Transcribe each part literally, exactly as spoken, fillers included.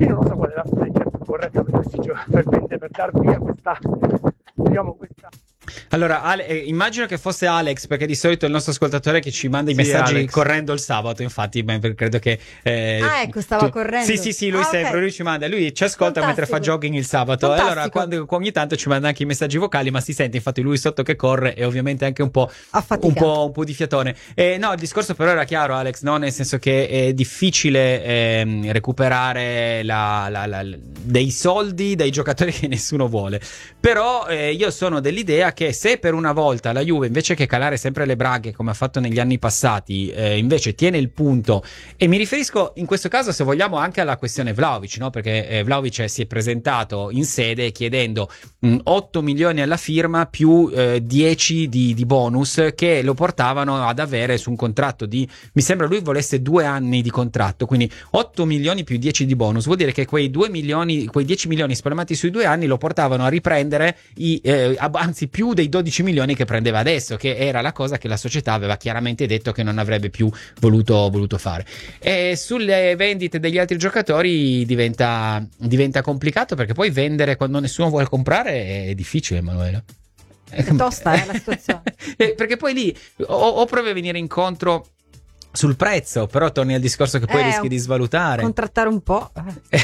quindi non so qual è la strategia più corretta per questi giocatori, per dar via questa, diciamo, questa. Allora, Ale, eh, immagino che fosse Alex, perché di solito è il nostro ascoltatore che ci manda i Sì, messaggi Alex. correndo il sabato, infatti beh, credo che eh, Ah, ecco, stava tu- correndo. Sì, sì, sì, lui Ah, sempre, ok. lui ci manda, lui ci ascolta mentre fa Fantastico. jogging il sabato. E allora Fantastico. quando, ogni tanto ci manda anche i messaggi vocali, ma si sente infatti lui sotto che corre e ovviamente anche un po', un Affaticato. po', un po' di fiatone. Eh, no, il discorso però era chiaro, Alex, no? Nel senso che è difficile ehm, recuperare la, la, la, dei soldi dai giocatori che nessuno vuole. Però eh, io sono dell'idea che se per una volta la Juve, invece che calare sempre le braghe come ha fatto negli anni passati, eh, invece tiene il punto, e mi riferisco in questo caso, se vogliamo, anche alla questione Vlahovic, no? Perché eh, Vlahovic si è presentato in sede chiedendo mh, otto milioni alla firma più eh, dieci di, di bonus, che lo portavano ad avere su un contratto di, mi sembra lui volesse due anni di contratto, quindi otto milioni più dieci di bonus, vuol dire che quei due milioni, quei dieci milioni spalmati sui due anni lo portavano a riprendere i, eh, anzi più dei dodici milioni che prendeva adesso, che era la cosa che la società aveva chiaramente detto che non avrebbe più voluto, voluto fare. E sulle vendite degli altri giocatori diventa, diventa complicato, perché poi vendere quando nessuno vuole comprare è difficile, Emanuele. È tosta, eh, la situazione. Eh, perché poi lì o, o provi a venire incontro sul prezzo, però torni al discorso che poi Eh, rischi di svalutare. Contrattare un po'.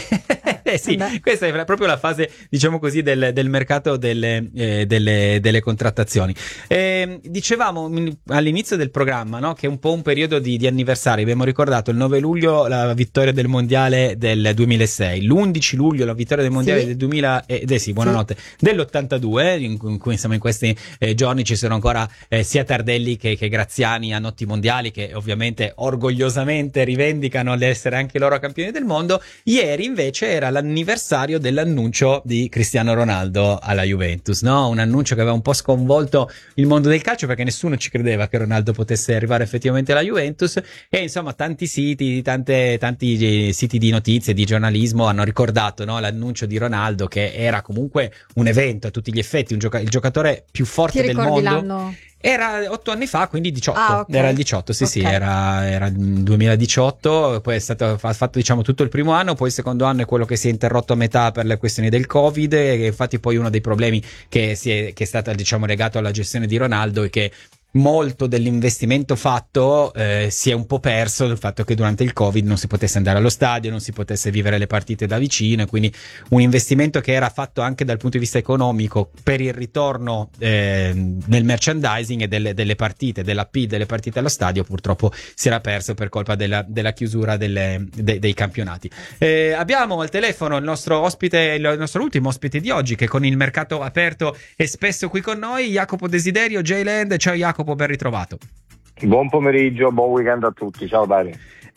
Eh sì, Beh. questa è proprio la fase, diciamo così, del, del mercato delle, eh, delle, delle contrattazioni. Eh, dicevamo mh, all'inizio del programma, no, che è un po' un periodo di, di anniversari. Abbiamo ricordato il nove luglio la vittoria del mondiale del duemilasei, l'undici luglio la vittoria del mondiale Sì. del duemila, eh, eh, sì, buonanotte, dell'ottantadue, in, in cui insomma in questi eh, giorni ci sono ancora eh, sia Tardelli che, che Graziani a notti mondiali, che ovviamente orgogliosamente rivendicano di essere anche loro campioni del mondo. Ieri invece era l'anniversario dell'annuncio di Cristiano Ronaldo alla Juventus, no? Un annuncio che aveva un po' sconvolto il mondo del calcio, perché nessuno ci credeva che Ronaldo potesse arrivare effettivamente alla Juventus, e insomma tanti siti, tante, tanti siti di notizie, di giornalismo hanno ricordato, no, l'annuncio di Ronaldo, che era comunque un evento a tutti gli effetti, un gioca- il giocatore più forte Ti del ricordi mondo. l'anno? Era otto anni fa, quindi diciotto. Ah, ok. Era il diciotto, sì, Ok. sì, era, era il duemiladiciotto. Poi è stato ha fatto, diciamo, tutto il primo anno. Poi il secondo anno è quello che si è interrotto a metà per le questioni del Covid. E infatti, poi uno dei problemi che, si è, che è stato, diciamo, legato alla gestione di Ronaldo è che molto dell'investimento fatto eh, si è un po' perso il fatto che durante il Covid non si potesse andare allo stadio, non si potesse vivere le partite da vicino, e quindi un investimento che era fatto anche dal punto di vista economico per il ritorno eh, nel merchandising e delle, delle partite, della P delle partite allo stadio, purtroppo si era perso per colpa della, della chiusura delle, de, dei campionati. Eh, abbiamo al telefono il nostro ospite, il nostro ultimo ospite di oggi, che con il mercato aperto è spesso qui con noi, Jacopo Desiderio, J-Land. Ciao Jacopo, ben ritrovato. Buon pomeriggio, buon weekend a tutti, ciao Dario.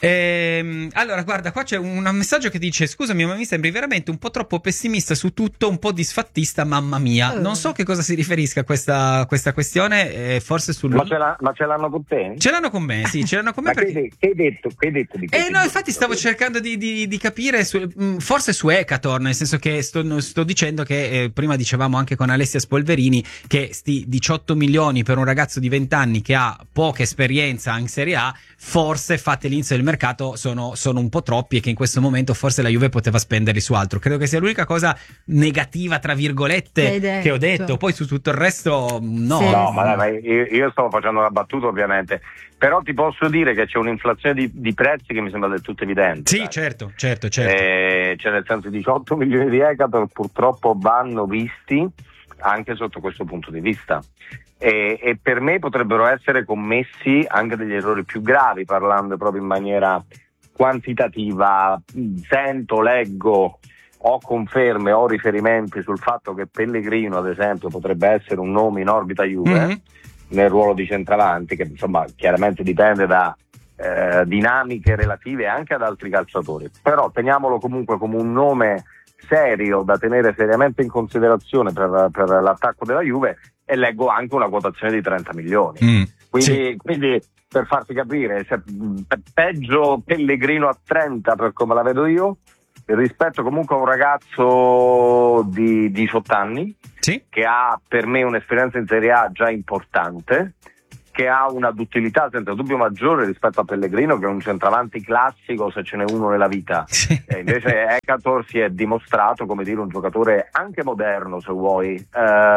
Ehm, allora, guarda, qua c'è un messaggio che dice: scusami, ma mi sembri veramente un po' troppo pessimista su tutto, un po' disfattista, mamma mia. Eh. Non so che cosa si riferisca a questa, questa questione, eh, forse sul... Ma ce, l'ha- ma ce l'hanno con te? Ce l'hanno con me, sì, ce l'hanno con me Ma che, perché... hai de- che hai detto, che hai detto di Eh questi no, due infatti stavo giocatori? cercando di, di, di capire, su, mh, forse su Ekator, nel senso che sto, sto dicendo che eh, prima dicevamo anche con Alessia Spolverini che sti diciotto milioni per un ragazzo di venti anni che ha poca esperienza in Serie A, forse fate l'inizio del mercato sono, sono un po' troppi, e che in questo momento forse la Juve poteva spenderli su altro. Credo che sia l'unica cosa negativa, tra virgolette, Che hai detto. che ho detto. Poi su tutto il resto no. Sì. No, ma dai, ma io, io stavo facendo una battuta ovviamente, però ti posso dire che c'è un'inflazione di, di prezzi che mi sembra del tutto evidente. Sì, dai. certo, certo, certo. Eh, cioè nel senso, diciotto milioni di Ekator purtroppo vanno visti anche sotto questo punto di vista. E, e per me potrebbero essere commessi anche degli errori più gravi, parlando proprio in maniera quantitativa. Sento, leggo, ho conferme, ho riferimenti sul fatto che Pellegrino, ad esempio, potrebbe essere un nome in orbita Juve Mhm. nel ruolo di centravanti, che insomma chiaramente dipende da eh, dinamiche relative anche ad altri calciatori, però teniamolo comunque come un nome serio da tenere seriamente in considerazione per, per l'attacco della Juve. E leggo anche una quotazione di trenta milioni, Mm, quindi, sì. quindi per farti capire, se, pe- peggio Pellegrino a trenta per come la vedo io, rispetto comunque a un ragazzo di diciotto anni Sì. che ha per me un'esperienza in Serie A già importante, che ha una duttilità senza dubbio maggiore rispetto a Pellegrino, che è un centravanti classico se ce n'è uno nella vita. Sì. E invece Ekator si è dimostrato, come dire, un giocatore anche moderno, se vuoi, eh,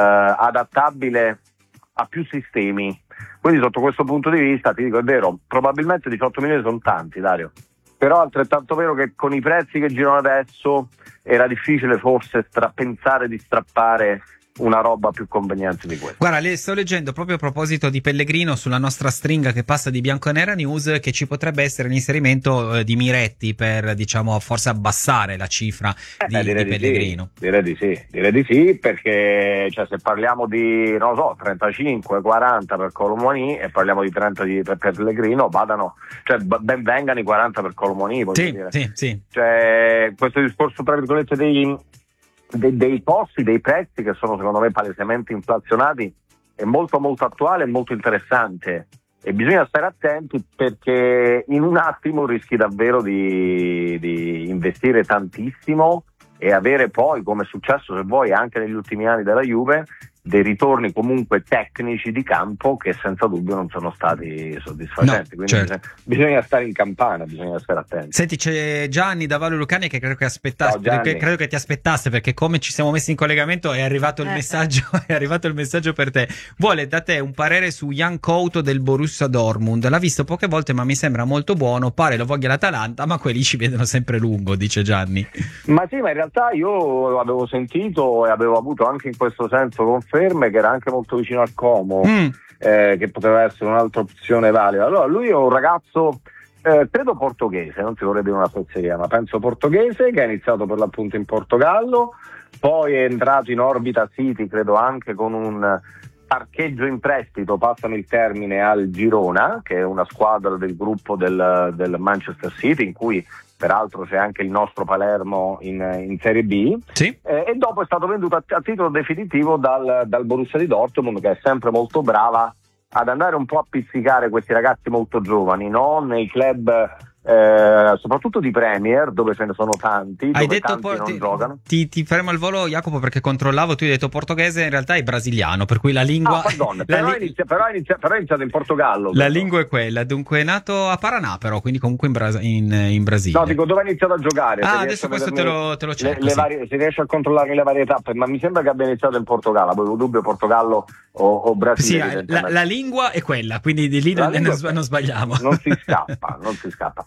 adattabile a più sistemi. Quindi sotto questo punto di vista ti dico, è vero, probabilmente diciotto milioni sono tanti, Dario, però è altrettanto vero che con i prezzi che girano adesso era difficile forse stra- pensare di strappare una roba più conveniente di questa. Guarda, le sto leggendo proprio a proposito di Pellegrino sulla nostra stringa che passa di Bianconera News che ci potrebbe essere l'inserimento eh, di Miretti per, diciamo, forse abbassare la cifra Eh, di, direi di di Pellegrino. Sì, direi di sì, direi di sì, perché cioè, se parliamo di, non lo so, trentacinque quaranta per Colomoni e parliamo di trenta di, per, per Pellegrino, vadano, cioè ben vengano i quaranta per Colomoni, voglio Sì, dire. sì, sì. Cioè, questo discorso, tra virgolette, dei, dei, dei costi, dei prezzi che sono secondo me palesemente inflazionati è molto molto attuale e molto interessante, e bisogna stare attenti perché in un attimo rischi davvero di, di investire tantissimo e avere poi, come è successo se vuoi anche negli ultimi anni della Juve, dei ritorni comunque tecnici di campo che senza dubbio non sono stati soddisfacenti. No, quindi certo. bisogna, bisogna stare in campana, bisogna stare attenti. Senti, c'è Gianni da Vallo Lucania che credo che aspettasse, Ciao, Gianni. che credo che ti aspettasse, perché come ci siamo messi in collegamento è arrivato il Eh, messaggio è arrivato il messaggio per te. Vuole da te un parere su Jan Couto del Borussia Dortmund. L'ha visto poche volte ma mi sembra molto buono, pare lo voglia l'Atalanta, ma quelli ci vedono sempre lungo, dice Gianni. Ma sì, ma in realtà io avevo sentito e avevo avuto anche in questo senso conferme che era anche molto vicino al Como, Mm. eh, che poteva essere un'altra opzione valida. Allora, lui è un ragazzo, eh, credo portoghese, non ti vorrei dire una fesseria, ma penso portoghese, che ha iniziato per l'appunto in Portogallo, poi è entrato in Orbita City, credo anche con un parcheggio in prestito, passano il termine, al Girona, che è una squadra del gruppo del, del Manchester City, in cui peraltro c'è anche il nostro Palermo in, in Serie B, Sì. eh, e dopo è stato venduto a, a titolo definitivo dal, dal Borussia di Dortmund, che è sempre molto brava ad andare un po' a pizzicare questi ragazzi molto giovani, no? Nei club eh, soprattutto di Premier, dove ce ne sono tanti, Hai dove detto tanti po- non ti, giocano. ti, ti fermo al volo, Jacopo, perché controllavo, tu hai detto portoghese, in realtà è brasiliano, per cui la lingua Ah, pardon, la, però, li- è inizia- però, è inizia- però è iniziato in Portogallo. la credo. lingua è quella, dunque è nato a Paraná, però, quindi comunque in, Bras- in, in Brasile. No, dico dove ha iniziato a giocare. Ah, se riesci adesso a questo te vedermi lo, te lo le- cerco, le sì. varie- se riesci a controllare le varie tappe, ma mi sembra che abbia iniziato in Portogallo, avevo dubbio Portogallo o, o Sì, Brasile. la, evidentemente. la lingua è quella, quindi di lì La non, lingua non è sb- quella. non sbagliamo. Non si scappa, non si scappa.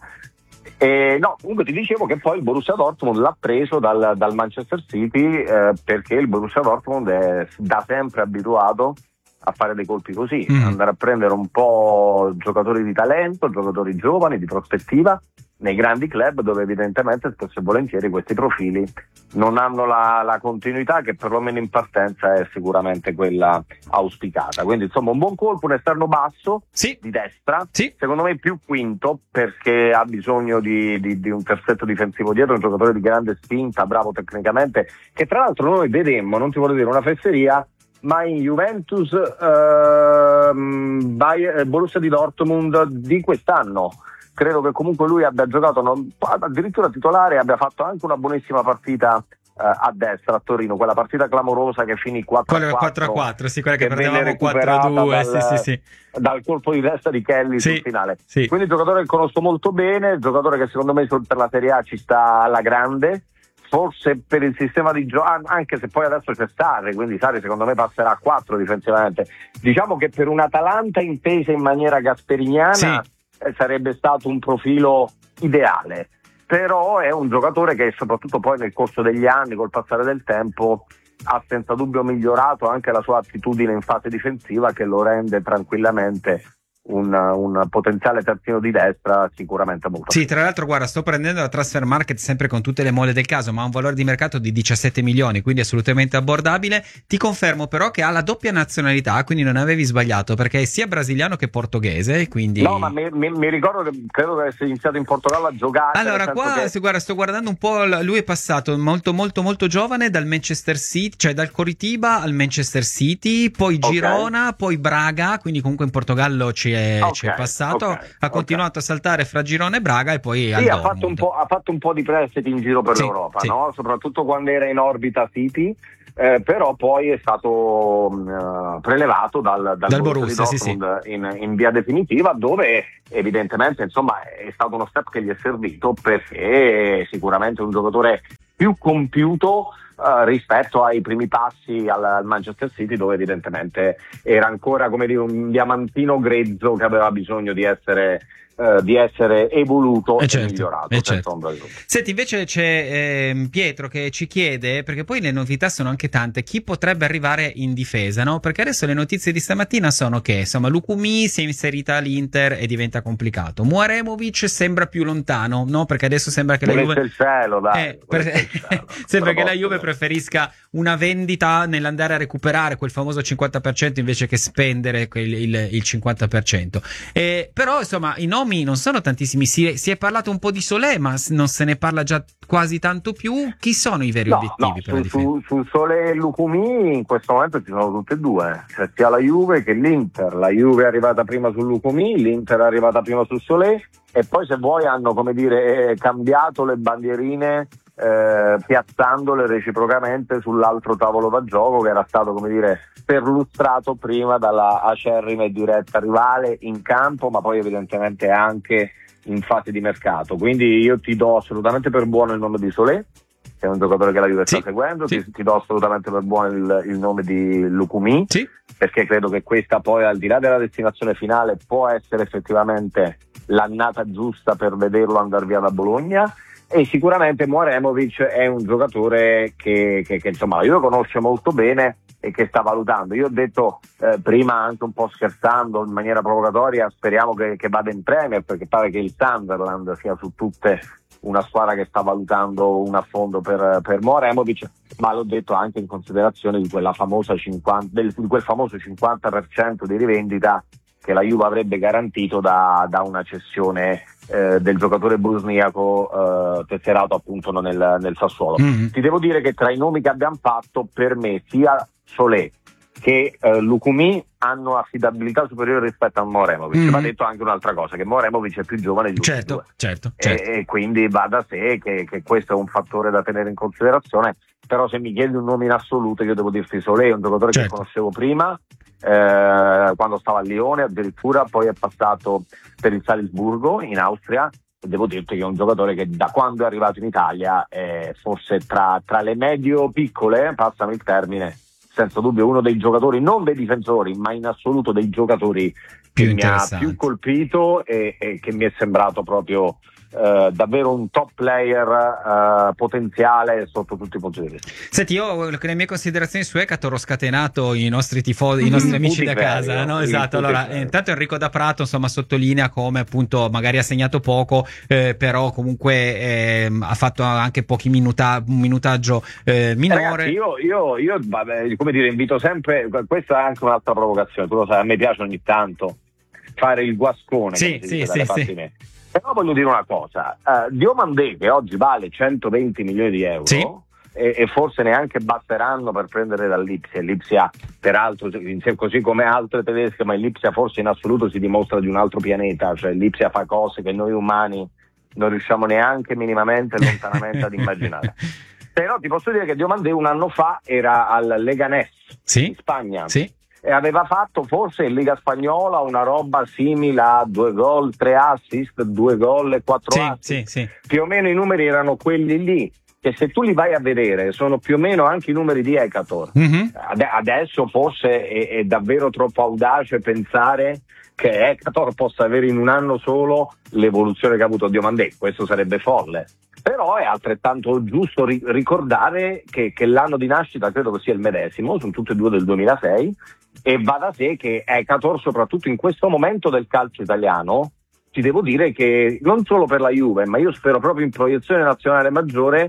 E no, comunque ti dicevo che poi il Borussia Dortmund l'ha preso dal, dal Manchester City, eh, perché il Borussia Dortmund è da sempre abituato a fare dei colpi così, Mm. andare a prendere un po' giocatori di talento, giocatori giovani, di prospettiva, nei grandi club dove evidentemente spesso e volentieri questi profili non hanno la, la continuità che perlomeno in partenza è sicuramente quella auspicata. Quindi insomma un buon colpo, un esterno basso Sì, di destra, sì. secondo me più quinto, perché ha bisogno di, di, di un terzetto difensivo dietro, un giocatore di grande spinta, bravo tecnicamente, che tra l'altro noi vedemmo, non ti voglio dire una fesseria, ma in Juventus ehm, Bayer- Borussia di Dortmund di quest'anno. Credo che comunque lui abbia giocato non, addirittura titolare e abbia fatto anche una buonissima partita eh, a destra a Torino, quella partita clamorosa che finì quattro a Quello quattro, quattro a quattro, sì, quella che, che venne perdevamo quattro a recuperata due, dal, sì, sì, sì. dal colpo di testa di Kelly Sì, sul finale. sì. Quindi giocatore che conosco molto bene, giocatore che secondo me sul- per la Serie A ci sta alla grande, forse per il sistema di gioco, anche se poi adesso c'è Sarri, quindi Sarri secondo me passerà a quattro difensivamente. Diciamo che per un Atalanta intesa in maniera gasperiniana Sì. eh, sarebbe stato un profilo ideale, però è un giocatore che soprattutto poi nel corso degli anni, col passare del tempo, ha senza dubbio migliorato anche la sua attitudine in fase difensiva, che lo rende tranquillamente un, un potenziale terzino di destra sicuramente molto. Sì, tra l'altro, guarda, sto prendendo la Transfer Market sempre con tutte le mole del caso, ma ha un valore di mercato di diciassette milioni, quindi assolutamente abbordabile. Ti confermo però che ha la doppia nazionalità, quindi non avevi sbagliato, perché è sia brasiliano che portoghese, quindi... No, ma mi, mi- mi ricordo che credo che sia iniziato in Portogallo a giocare. Allora, nel senso qua che- se guarda, sto guardando un po'. l- Lui è passato molto, molto, molto giovane dal Manchester City, cioè dal Coritiba al Manchester City, poi Ok. Girona, poi Braga. Quindi, comunque, in Portogallo ci è, Okay, ci è passato, okay, ha continuato okay. a saltare fra Girone e Braga e poi al Sì, ha Dortmund. fatto, un po', ha fatto un po' di prestiti in giro per Sì, l'Europa, sì. no? Soprattutto quando era in orbita City, eh, però poi è stato mh, prelevato dal, dal, Dal Borussia Borussia, di sì, Dortmund in, in via definitiva, dove evidentemente insomma è stato uno step che gli è servito, perché è sicuramente un giocatore più compiuto Uh, rispetto ai primi passi al, al Manchester City, dove evidentemente era ancora, come dire, un diamantino grezzo che aveva bisogno di essere uh, di essere evoluto Eh e certo, migliorato, eh senza certo. ombra di dubbio. Senti, invece c'è ehm, Pietro che ci chiede, perché poi le novità sono anche tante, chi potrebbe arrivare in difesa, no? Perché adesso le notizie di stamattina sono che insomma Lukumi si è inserita all'Inter e diventa complicato, Muaremovic sembra più lontano, no? Perché adesso sembra che la Volesse Juve il cielo, dai, Eh, per- volesse il cielo. sembra che la Però Juve posso- preferisca una vendita nell'andare a recuperare quel famoso cinquanta per cento invece che spendere quel- il, il cinquanta per cento. Eh, però insomma i nomi non sono tantissimi, si, si è parlato un po' di Solé ma s- non se ne parla già quasi tanto più. Chi sono i veri No, obiettivi no, per la su, difesa? su, sul Sole e Lukumi in questo momento ci sono tutte e due, cioè sia la Juve che l'Inter. La Juve è arrivata prima sul Lukumi, l'Inter è arrivata prima sul Solé, e poi se vuoi hanno, come dire, eh, cambiato le bandierine, eh, piazzandole reciprocamente sull'altro tavolo da gioco, che era stato, come dire, perlustrato prima dalla acerrima e diretta rivale in campo, ma poi evidentemente anche in fase di mercato. Quindi io ti do assolutamente per buono il nome di Solé, che è un giocatore che la Juve Sì, sta seguendo, sì. ti, ti do assolutamente per buono il, il nome di Lukumi, Sì? perché credo che questa poi, al di là della destinazione finale, può essere effettivamente l'annata giusta per vederlo andare via da Bologna. E sicuramente Muaremovic è un giocatore che, che, che insomma io conosco molto bene e che sta valutando. Io ho detto eh, prima, anche un po' scherzando, in maniera provocatoria, speriamo che, che vada in Premier, perché pare che il Sunderland sia su tutte una squadra che sta valutando un affondo per, per Muaremovic, ma l'ho detto anche in considerazione di quella famosa cinquanta, del, di quel famoso cinquanta per cento di rivendita che la Juve avrebbe garantito da, da una cessione eh, del giocatore bosniaco eh, tesserato appunto nel, nel Sassuolo. Mm-hmm. Ti devo dire che tra i nomi che abbiamo fatto, per me sia Solé che eh, Lukumi hanno affidabilità superiore rispetto a Muaremovic. Mm-hmm. Va detto anche un'altra cosa, che Muaremovic è più giovane di tutti e Certo, due. certo, certo. E, e quindi va da sé che, che questo è un fattore da tenere in considerazione. Però se mi chiedi un nome in assoluto, io devo dirti Solé, un giocatore Certo. che conoscevo prima, eh, quando stava a Lione addirittura, poi è passato per il Salisburgo in Austria, e devo dirti che è un giocatore che da quando è arrivato in Italia è forse tra, tra le medio piccole, passami il termine, senza dubbio uno dei giocatori, non dei difensori, ma in assoluto dei giocatori Più che mi ha interessanti. più colpito e, e che mi è sembrato proprio eh, davvero un top player eh, potenziale sotto tutti i punti di vista. Senti, io le mie considerazioni su Ekator ho scatenato i nostri tifosi, i nostri amici da putiferio, casa, no? il Esatto. Allora, putiferio. eh, intanto Enrico da Prato, insomma, sottolinea come appunto magari ha segnato poco, eh, però comunque ehm, ha fatto anche pochi minuta- un minutaggio eh, minore. Ragazzi, io, io, io vabbè, come dire, invito sempre, questa è anche un'altra provocazione, tu lo sai, a me piace ogni tanto fare il guascone, Sì, come si sì, dice sì, dalle parti sì. mie. Però voglio dire una cosa, uh, Diomandé, che oggi vale centoventi milioni di euro, Sì. e, e forse neanche basteranno per prendere dall'Ipsia, l'Ipsia peraltro così come altre tedesche, ma l'Ipsia forse in assoluto si dimostra di un altro pianeta, cioè l'Ipsia fa cose che noi umani non riusciamo neanche minimamente lontanamente ad immaginare. Però ti posso dire che Diomandé un anno fa era al Leganés Sì. in Spagna, Sì. e aveva fatto forse in Liga Spagnola una roba simile a due gol, tre assist, due gol e quattro Sì, assist. sì, sì. Più o meno i numeri erano quelli lì, che se tu li vai a vedere sono più o meno anche i numeri di Ekator. Mhm. Ade- adesso forse è, è davvero troppo audace pensare che Ekator possa avere in un anno solo l'evoluzione che ha avuto Diomandé, questo sarebbe folle. Però è altrettanto giusto ri- ricordare che, che l'anno di nascita credo che sia il medesimo, sono tutti e due del duemilasei, e va da sé che Ekator, soprattutto in questo momento del calcio italiano, ti devo dire che non solo per la Juve, ma io spero proprio in proiezione nazionale maggiore,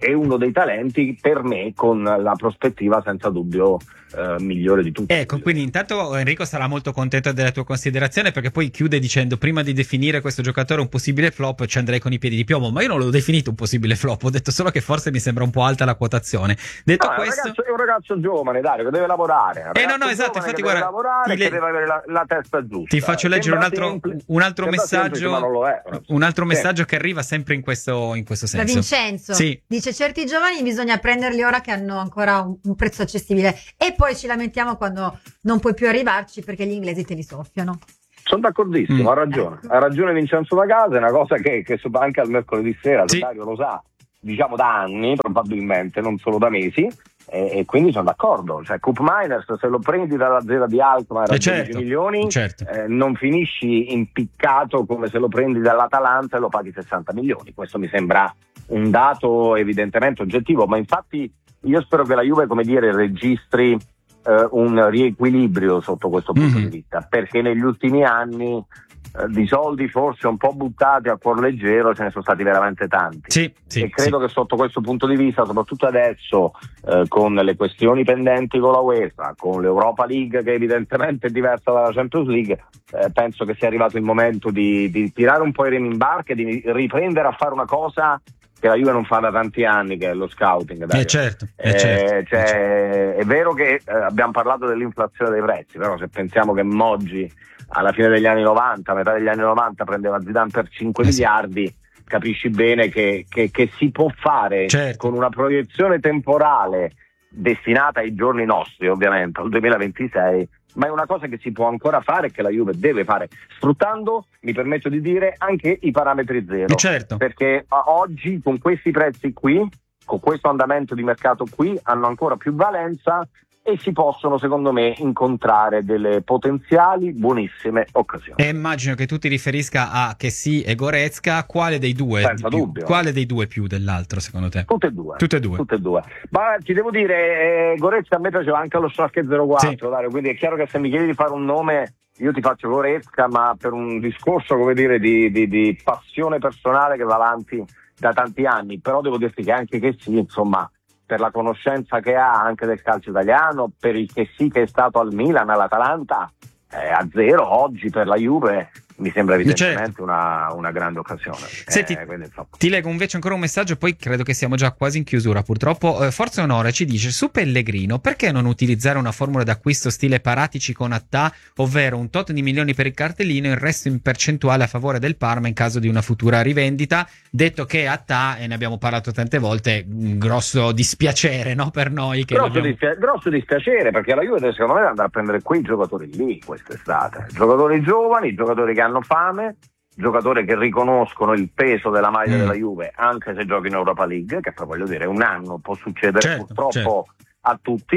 è uno dei talenti per me con la prospettiva senza dubbio eh, migliore di tutti. Ecco, quindi intanto Enrico sarà molto contento della tua considerazione, perché poi chiude dicendo: prima di definire questo giocatore un possibile flop ci andrei con i piedi di piombo. Ma io non l'ho definito un possibile flop, ho detto solo che forse mi sembra un po' alta la quotazione. Detto no, questo, è, un ragazzo, è un ragazzo giovane, Dario, che deve lavorare. Eh no, no, esatto, infatti guarda, deve lavorare, le... che deve avere la, la testa giusta. Ti faccio leggere un altro, semplice, un altro messaggio, semplice, ma non lo è. un altro Sì. messaggio che arriva sempre in questo, in questo Da senso. Vincenzo, Sì. dice: certi giovani bisogna prenderli ora che hanno ancora un, un prezzo accessibile, e poi ci lamentiamo quando non puoi più arrivarci perché gli inglesi te li soffiano. Sono d'accordissimo, Mm. ha ragione. Ha ragione Vincenzo da casa, è una cosa che, che so- anche al mercoledì sera, Sì. Dario lo sa, diciamo da anni probabilmente, non solo da mesi, e, e quindi sono d'accordo. Cioè, Coop Miners, se lo prendi dalla zera di Alkmaar a Eh, dodici certo, milioni, certo. eh, non finisci impiccato come se lo prendi dall'Atalanta e lo paghi sessanta milioni. Questo mi sembra un dato evidentemente oggettivo, ma infatti io spero che la Juve, come dire, registri eh, un riequilibrio sotto questo punto Mhm. di vista, perché negli ultimi anni eh, di soldi forse un po' buttati a cuor leggero ce ne sono stati veramente tanti. Sì, sì, e credo sì. che sotto questo punto di vista, soprattutto adesso eh, con le questioni pendenti con la UEFA, con l'Europa League che evidentemente è diversa dalla Champions League, eh, penso che sia arrivato il momento di, di tirare un po' i remi in barca e di riprendere a fare una cosa che la Juve non fa da tanti anni, che è lo scouting. Dario. Eh certo, eh, Eh, certo, cioè, eh, certo. È vero che eh, abbiamo parlato dell'inflazione dei prezzi, però se pensiamo che Moggi alla fine degli anni novanta, a metà degli anni novanta prendeva Zidane per cinque Eh sì. miliardi, capisci bene che, che, che si può fare Certo. con una proiezione temporale destinata ai giorni nostri, ovviamente, al duemilaventisei, ma è una cosa che si può ancora fare e che la Juve deve fare, sfruttando, mi permetto di dire, anche i parametri zero. Eh, certo. Perché a- oggi con questi prezzi qui, con questo andamento di mercato qui, hanno ancora più valenza e si possono, secondo me, incontrare delle potenziali buonissime occasioni. E immagino che tu ti riferisca a Kessie e Goretzka. Quale dei due? Senza di più? dubbio. Quale dei due più dell'altro, secondo te? Tutte e due. Tutte e due. Tutte e due. Ma ti devo dire, eh, Goretzka a me piaceva anche allo Schalke zero quattro, Sì. Dario, quindi è chiaro che se mi chiedi di fare un nome io ti faccio Goretzka, ma per un discorso, come dire, di, di, di passione personale che va avanti da tanti anni. Però devo dirti che anche che sì, insomma, per la conoscenza che ha anche del calcio italiano, per il che sì che è stato al Milan, all'Atalanta, eh, a zero oggi per la Juve, mi sembra evidentemente Certo. una, una grande occasione. Senti, Eh, quindi, insomma. ti leggo invece ancora un messaggio, poi credo che siamo già quasi in chiusura purtroppo. eh, Forza Onore ci dice: su Pellegrino perché non utilizzare una formula d'acquisto stile Paratici con Attà, ovvero un tot di milioni per il cartellino e il resto in percentuale a favore del Parma in caso di una futura rivendita? Detto che Attà, e ne abbiamo parlato tante volte, un grosso dispiacere, no, per noi che Grosso, dobbiamo... dispia- grosso dispiacere, perché la Juve deve, secondo me, deve andare a prendere quei giocatori lì quest'estate, giocatori giovani, giocatori che hanno fame, giocatori che riconoscono il peso della maglia Mm. della Juve anche se giochi in Europa League, che poi voglio dire un anno può succedere Certo, purtroppo certo. a tutti,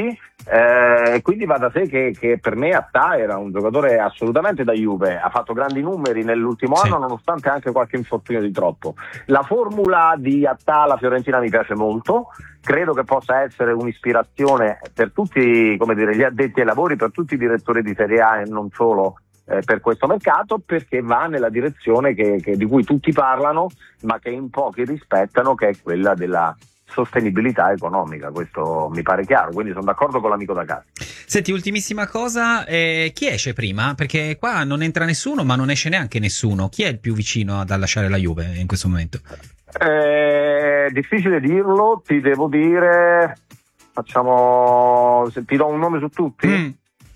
eh, quindi va da sé che, che per me Attà era un giocatore assolutamente da Juve, ha fatto grandi numeri nell'ultimo Sì. anno nonostante anche qualche infortunio di troppo. La formula di Attà alla Fiorentina mi piace molto, credo che possa essere un'ispirazione per tutti, come dire, gli addetti ai lavori, per tutti i direttori di Serie A e non solo eh, per questo mercato, perché va nella direzione che, che, di cui tutti parlano ma che in pochi rispettano, che è quella della sostenibilità economica. Questo mi pare chiaro, quindi sono d'accordo con l'amico da casa. Senti, ultimissima cosa, eh, chi esce prima? Perché qua non entra nessuno, ma non esce neanche nessuno. Chi è il più vicino ad lasciare la Juve in questo momento? È difficile dirlo, ti devo dire, facciamo, se ti do un nome su tutti? Mm,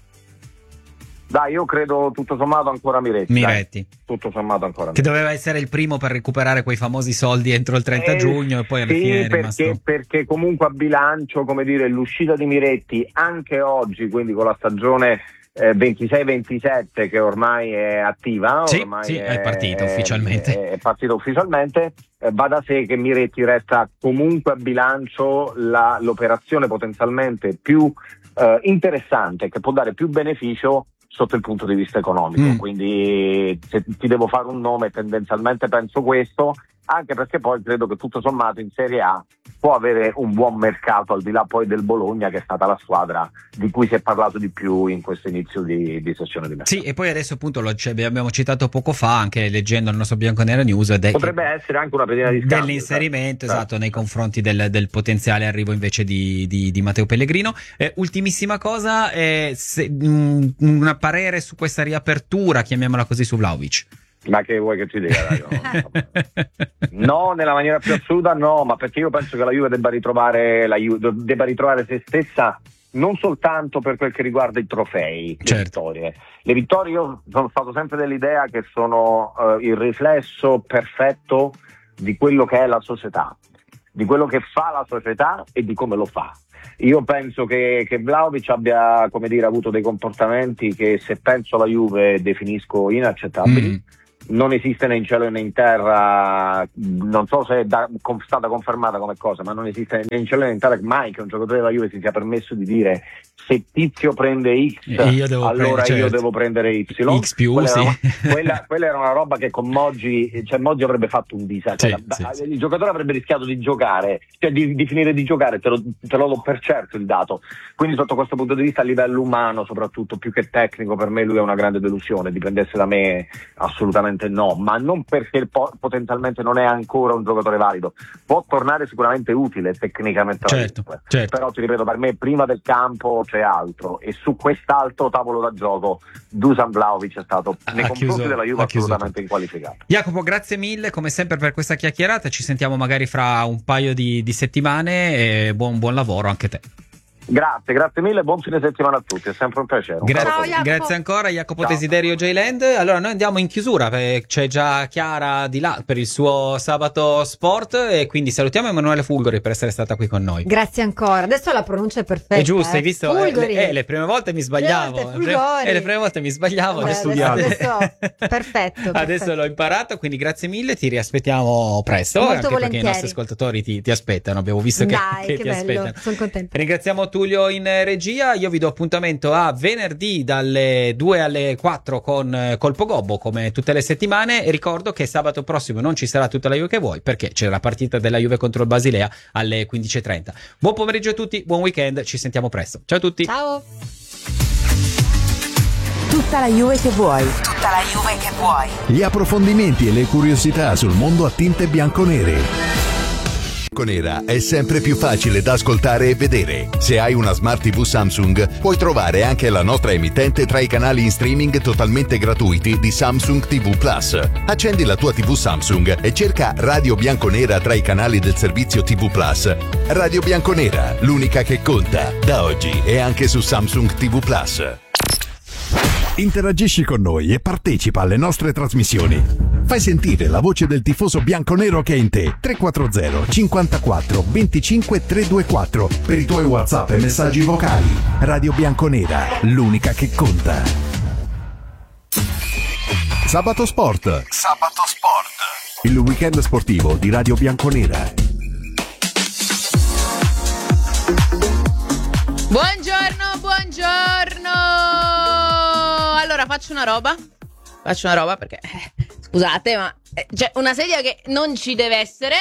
Dai, io credo tutto sommato ancora Miretti. Miretti, Dai, tutto sommato ancora che Miretti. doveva essere il primo per recuperare quei famosi soldi entro il trenta Eh, giugno e poi alla sì, fine è rimasto... perché, perché comunque a bilancio, come dire, l'uscita di Miretti anche oggi, quindi con la stagione eh, ventisei ventisette che ormai è attiva, Sì, ormai sì, è partita ufficialmente. è, è partita ufficialmente, eh, va da sé che Miretti resta comunque a bilancio la, l'operazione potenzialmente più eh, interessante, che può dare più beneficio sotto il punto di vista economico. Mm. Quindi se ti devo fare un nome, tendenzialmente penso questo, anche perché poi credo che tutto sommato in Serie A può avere un buon mercato, al di là poi del Bologna, che è stata la squadra di cui si è parlato di più in questo inizio di, di sessione di mercato. Sì, e poi adesso appunto lo cioè, abbiamo citato poco fa, anche leggendo il nostro Bianconera News, de- potrebbe essere anche una pedina di scambio, dell'inserimento, certo. esatto, nei confronti del, del potenziale arrivo invece di, di, di Matteo Pellegrino. Eh, ultimissima cosa, eh, se, mh, un parere su questa riapertura, chiamiamola così, su Vlahovic. Ma che vuoi che ti dica? No, nella maniera più assoluta no, ma perché io penso che la Juve debba ritrovare la Juve debba ritrovare se stessa, non soltanto per quel che riguarda i trofei, certo. le vittorie. Le vittorie, io sono stato sempre dell'idea che sono uh, il riflesso perfetto di quello che è la società, di quello che fa la società e di come lo fa. Io penso che, che Vlahovic abbia, come dire, avuto dei comportamenti che, se penso alla Juve, definisco inaccettabili. Mm. Non esiste né in cielo né in terra, non so se è da, com, stata confermata come cosa, ma non esiste né in cielo né in terra mai che un giocatore della Juve si sia permesso di dire: se Tizio prende X, io devo allora prendere, io certo. devo prendere Y. X più, quella, sì. era, quella, quella era una roba che con Moggi, cioè Moggi avrebbe fatto un disastro. Sì, cioè, sì, il sì. giocatore avrebbe rischiato di giocare, cioè di, di finire di giocare, te lo, te lo do per certo il dato. Quindi sotto questo punto di vista, a livello umano soprattutto, più che tecnico, per me lui è una grande delusione. Dipendesse da me, assolutamente no, ma non perché po- potenzialmente non è ancora un giocatore valido. Può tornare sicuramente utile tecnicamente, certo, certo. Però ti ripeto, per me prima del campo c'è altro, e su quest'altro tavolo da gioco Dusan Vlahovic è stato ha nei confronti chiuso, della Juve assolutamente tutto. inqualificato. Jacopo, grazie mille come sempre per questa chiacchierata, ci sentiamo magari fra un paio di, di settimane e buon, buon lavoro anche a te. Grazie, grazie mille, buon fine settimana a tutti, è sempre un piacere. Un Gra- Ciao, Jacopo. Grazie ancora Jacopo Ciao. Desiderio J-Land. Allora noi andiamo in chiusura, c'è già Chiara di là per il suo Sabato Sport, e quindi salutiamo Emanuele Fulgori per essere stata qui con noi. Grazie ancora. Adesso la pronuncia è perfetta. È giusto, eh. hai visto? Fulgori. Eh, le, eh, le prime volte mi sbagliavo. Le volte Fulgori. E le prime volte mi sbagliavo. Vabbè, adesso, adesso, adesso, adesso, perfetto, adesso perfetto. l'ho imparato, quindi grazie mille, ti riaspettiamo presto. Molto anche perché volentieri. i nostri ascoltatori ti, ti aspettano, abbiamo visto che, Dai, che che ti bello, aspettano. sono contenta. Ringraziamo Tullio in regia, io vi do appuntamento a venerdì dalle due alle quattro con Colpo Gobbo come tutte le settimane, e ricordo che sabato prossimo non ci sarà tutta la Juve che vuoi, perché c'è la partita della Juve contro il Basilea alle quindici e trenta. Buon pomeriggio a tutti, buon weekend, ci sentiamo presto. Ciao a tutti. Ciao. Tutta la Juve che vuoi. Tutta la Juve che vuoi. Gli approfondimenti e le curiosità sul mondo a tinte bianconere. Bianconera è sempre più facile da ascoltare e vedere. Se hai una Smart tivù Samsung, puoi trovare anche la nostra emittente tra i canali in streaming totalmente gratuiti di Samsung tivù Plus. Accendi la tua tivù Samsung e cerca Radio Bianconera tra i canali del servizio tivù Plus. Radio Bianconera, l'unica che conta, da oggi e anche su Samsung tivù Plus. Interagisci con noi e partecipa alle nostre trasmissioni. Fai sentire la voce del tifoso bianconero che è in te. tre quattro zero cinquantaquattro venticinque trecentoventiquattro per i tuoi WhatsApp e messaggi vocali. Radio Bianconera, l'unica che conta. Sabato Sport. Sabato Sport. Il weekend sportivo di Radio Bianconera. Buongiorno, buongiorno. Allora faccio una roba. Faccio una roba perché eh, scusate, ma eh, c'è una sedia che non ci deve essere.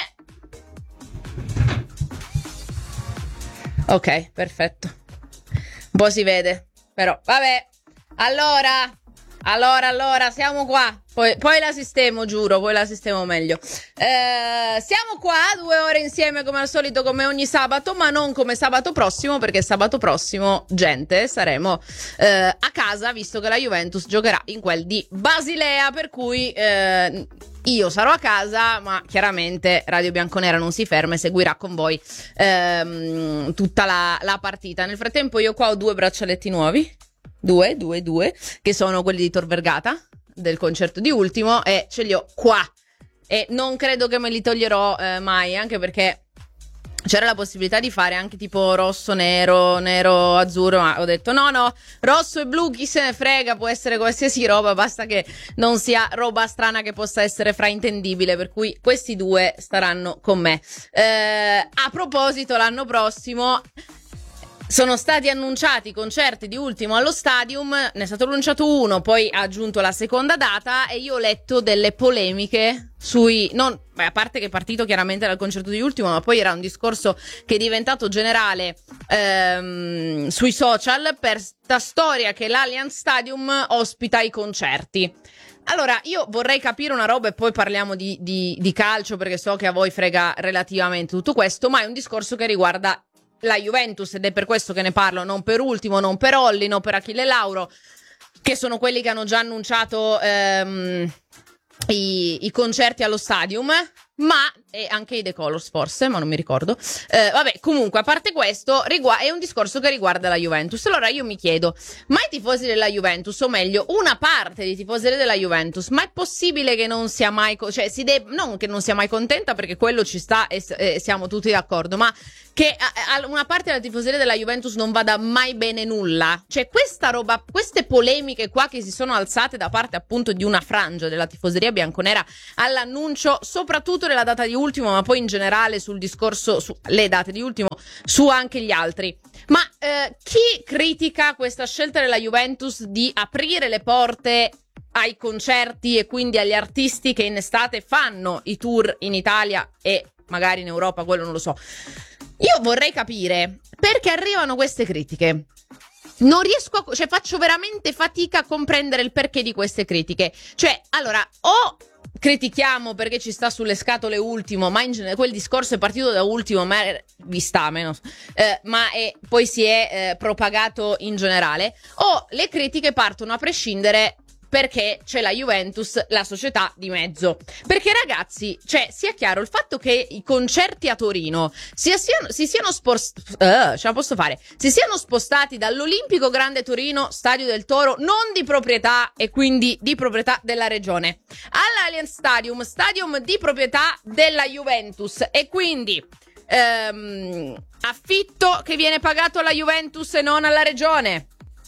Ok, perfetto. Un po' si vede, però vabbè. Allora, allora, allora, siamo qua. Poi, poi la sistemo, giuro, poi la sistemo meglio. Eh, siamo qua due ore insieme come al solito, come ogni sabato, ma non come sabato prossimo, perché sabato prossimo, gente, saremo eh, a casa, visto che la Juventus giocherà in quel di Basilea, per cui eh, io sarò a casa, ma chiaramente Radio Bianconera non si ferma e seguirà con voi ehm, tutta la, la partita. Nel frattempo io qua ho due braccialetti nuovi, due, due, due, che sono quelli di Tor Vergata, del concerto di Ultimo, e ce li ho qua e non credo che me li toglierò eh, mai, anche perché c'era la possibilità di fare anche tipo rosso, nero, nero, azzurro, ma ho detto no, no, rosso e blu, chi se ne frega, può essere qualsiasi roba, basta che non sia roba strana che possa essere fraintendibile, per cui questi due staranno con me. Eh, a proposito, l'anno prossimo sono stati annunciati concerti di Ultimo allo Stadium, ne è stato annunciato uno, poi ha aggiunto la seconda data e io ho letto delle polemiche sui... non, beh, a parte che è partito chiaramente dal concerto di Ultimo, ma poi era un discorso che è diventato generale ehm, sui social per sta storia che l'Allianz Stadium ospita i concerti. Allora, io vorrei capire una roba e poi parliamo di, di, di calcio, perché so che a voi frega relativamente tutto questo, ma è un discorso che riguarda la Juventus ed è per questo che ne parlo, non per Ultimo, non per Olli, non per Achille Lauro, che sono quelli che hanno già annunciato ehm, i, i concerti allo Stadium, ma e anche i The Colors forse, ma non mi ricordo. Eh, vabbè, comunque, a parte questo, rigu- è un discorso che riguarda la Juventus. Allora io mi chiedo, ma i tifosi della Juventus, o meglio, una parte dei tifosi della Juventus, ma è possibile che non sia mai, co- cioè si de- non che non sia mai contenta, perché quello ci sta e, e siamo tutti d'accordo, ma che a- a una parte della tifoseria della Juventus non vada mai bene nulla? Cioè questa roba, queste polemiche qua che si sono alzate da parte appunto di una frangia della tifoseria bianconera all'annuncio, soprattutto della data di Ultimo, ma poi in generale sul discorso, su le date di Ultimo, su anche gli altri. Ma eh, chi critica questa scelta della Juventus di aprire le porte ai concerti e quindi agli artisti che in estate fanno i tour in Italia e magari in Europa, quello non lo so. Io vorrei capire perché arrivano queste critiche. Non riesco a, cioè faccio veramente fatica a comprendere il perché di queste critiche. Cioè, allora, o critichiamo perché ci sta sulle scatole Ultimo, ma in genere quel discorso è partito da Ultimo, ma vi sta meno, eh, ma è, poi si è eh, propagato in generale, o le critiche partono a prescindere perché c'è la Juventus, la società di mezzo. Perché ragazzi, cioè, sia chiaro, il fatto che i concerti a Torino sia, siano, si siano spost- uh, ce la posso fare, si siano spostati dall'Olimpico Grande Torino, Stadio del Toro, non di proprietà e quindi di proprietà della regione, all'Allianz Stadium, stadium di proprietà della Juventus, e quindi ehm, affitto che viene pagato alla Juventus e non alla regione.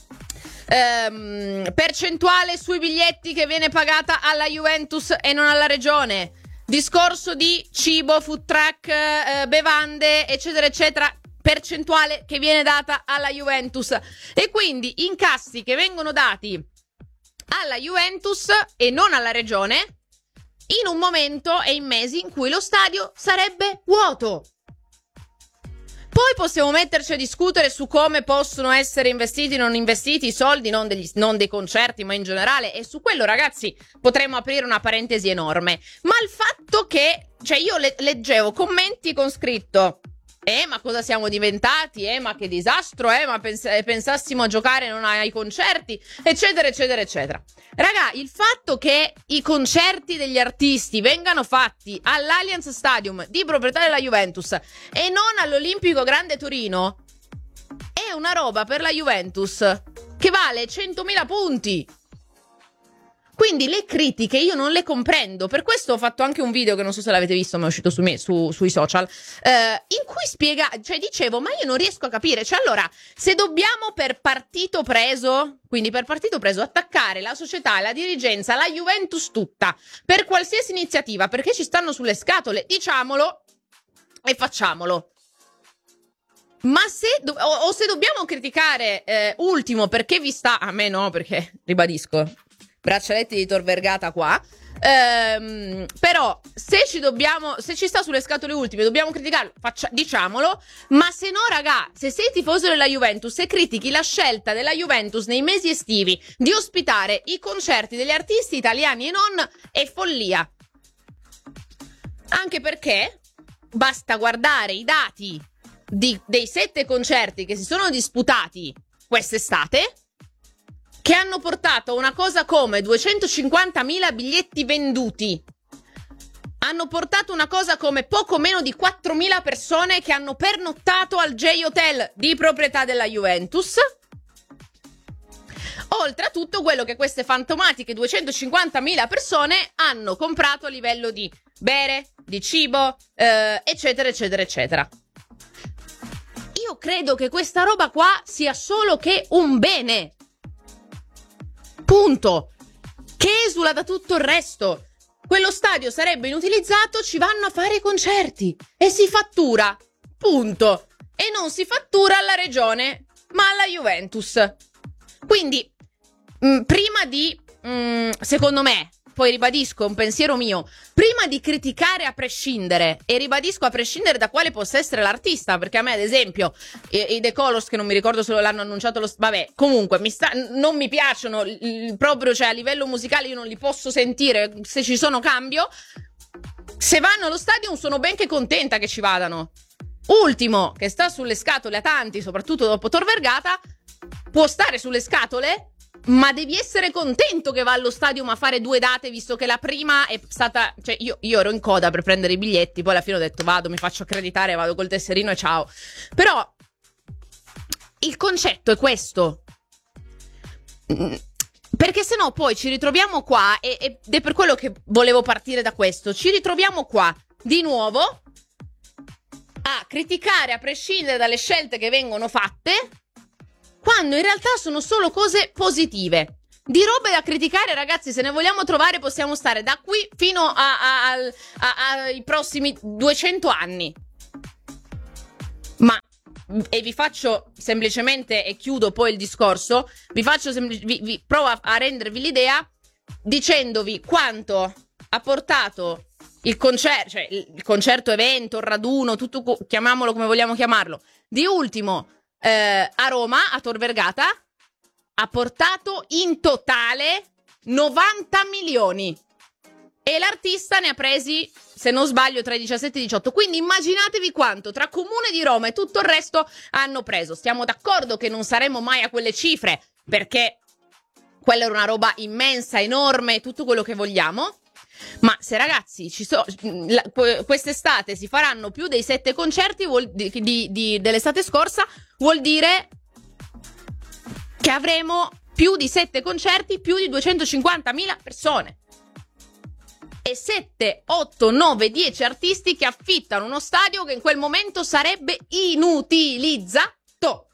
Um, percentuale sui biglietti che viene pagata alla Juventus e non alla regione, discorso di cibo, food truck, eh, bevande eccetera eccetera, percentuale che viene data alla Juventus, e quindi incassi che vengono dati alla Juventus e non alla regione in un momento e in mesi in cui lo stadio sarebbe vuoto. Poi possiamo metterci a discutere su come possono essere investiti o non investiti i soldi, non, degli, non dei concerti, ma in generale, e su quello, ragazzi, potremmo aprire una parentesi enorme. Ma il fatto che, cioè io le, leggevo commenti con scritto: eh, ma cosa siamo diventati? Eh, ma che disastro, eh, ma pens- pensassimo a giocare non ai concerti, eccetera, eccetera, eccetera. Raga, il fatto che i concerti degli artisti vengano fatti all'Allianz Stadium di proprietà della Juventus e non all'Olimpico Grande Torino è una roba per la Juventus che vale centomila punti. Quindi le critiche io non le comprendo. Per questo ho fatto anche un video che non so se l'avete visto, ma è uscito su me, su, sui social, eh, in cui spiega, cioè dicevo, ma io non riesco a capire. Cioè allora, se dobbiamo per partito preso, quindi per partito preso, attaccare la società, la dirigenza, la Juventus tutta, per qualsiasi iniziativa, perché ci stanno sulle scatole, diciamolo e facciamolo. Ma se do- o, o se dobbiamo criticare eh, Ultimo perché vi sta, a me no, perché ribadisco, braccialetti di Tor Vergata qua, ehm, però se ci dobbiamo, se ci sta sulle scatole Ultime dobbiamo criticarlo, faccia, diciamolo. Ma se no, raga, se sei tifoso della Juventus e critichi la scelta della Juventus nei mesi estivi di ospitare i concerti degli artisti italiani e non, è follia. Anche perché basta guardare i dati di, dei sette concerti che si sono disputati quest'estate, che hanno portato a una cosa come duecentocinquantamila biglietti venduti. Hanno portato una cosa come poco meno di quattromila persone che hanno pernottato al J-Hotel di proprietà della Juventus. Oltre a tutto quello che queste fantomatiche duecentocinquantamila persone hanno comprato a livello di bere, di cibo, eh, eccetera, eccetera, eccetera. Io credo che questa roba qua sia solo che un bene. Punto. Che esula da tutto il resto. Quello stadio sarebbe inutilizzato, ci vanno a fare i concerti e si fattura. Punto. e non si fattura alla regione, ma alla Juventus. Quindi, mh, prima di, mh, secondo me, poi ribadisco, è un pensiero mio, prima di criticare a prescindere, e ribadisco a prescindere da quale possa essere l'artista, perché a me ad esempio i, i The Colors, che non mi ricordo se l'hanno annunciato, lo, vabbè, comunque mi sta, non mi piacciono il, proprio, cioè a livello musicale io non li posso sentire, se ci sono cambio. Se vanno allo stadio sono ben che contenta che ci vadano. Ultimo, che sta sulle scatole a tanti, soprattutto dopo Tor Vergata, può stare sulle scatole, ma devi essere contento che va allo stadio a fare due date, visto che la prima è stata, cioè io, io ero in coda per prendere i biglietti, poi alla fine ho detto vado, mi faccio accreditare, vado col tesserino e ciao. Però il concetto è questo, perché sennò poi ci ritroviamo qua, e, ed è per quello che volevo partire da questo, ci ritroviamo qua di nuovo a criticare a prescindere dalle scelte che vengono fatte, quando in realtà sono solo cose positive. Di robe da criticare, ragazzi, se ne vogliamo trovare possiamo stare da qui fino a, a, a, a, ai prossimi duecento anni. Ma, e vi faccio semplicemente, e chiudo poi il discorso, vi faccio sempl- vi, vi provo a, a rendervi l'idea dicendovi quanto ha portato il concerto, cioè il concerto evento, il raduno, tutto, chiamiamolo come vogliamo chiamarlo, di ultimo eh, a Roma, a Tor Vergata, ha portato in totale novanta milioni e l'artista ne ha presi, se non sbaglio, tra i diciassette e i diciotto. Quindi immaginatevi quanto tra Comune di Roma e tutto il resto hanno preso. Stiamo d'accordo che non saremo mai a quelle cifre, perché quella era una roba immensa, enorme, tutto quello che vogliamo. Ma se ragazzi ci so, la, quest'estate si faranno più dei sette concerti vuol, di, di, di, dell'estate scorsa, vuol dire che avremo più di sette concerti, più di duecentocinquantamila persone e sette, otto, nove, dieci artisti che affittano uno stadio che in quel momento sarebbe inutilizzato.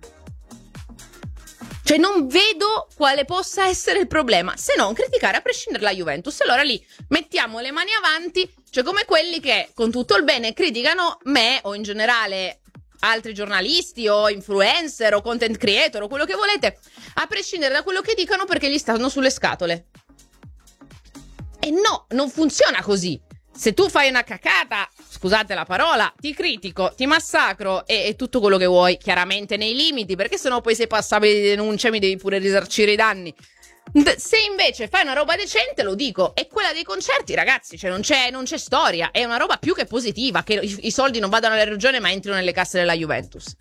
Cioè non vedo quale possa essere il problema, se non criticare a prescindere la Juventus. Allora lì mettiamo le mani avanti, cioè come quelli che con tutto il bene criticano me o in generale altri giornalisti o influencer o content creator o quello che volete, a prescindere da quello che dicano, perché gli stanno sulle scatole. E no, non funziona così. Se tu fai una cacata, scusate la parola, ti critico, ti massacro e, e tutto quello che vuoi, chiaramente nei limiti, perché sennò poi sei passabile di denuncia e mi devi pure risarcire i danni. Se invece fai una roba decente, lo dico, e quella dei concerti, ragazzi, cioè non c'è, non c'è storia, è una roba più che positiva, che i, i soldi non vadano alla regione ma entrino nelle casse della Juventus.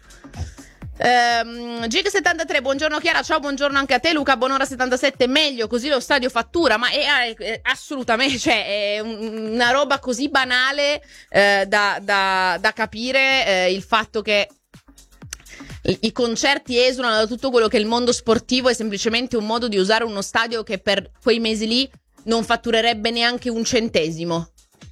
Um, Gig settantatré, buongiorno Chiara, ciao, buongiorno anche a te. Luca Bonora settantasette, meglio così lo stadio fattura, ma è, è, è assolutamente, cioè è un, una roba così banale eh, da, da, da capire eh, il fatto che i, i concerti esulano da tutto quello che è il mondo sportivo, è semplicemente un modo di usare uno stadio che per quei mesi lì non fatturerebbe neanche un centesimo.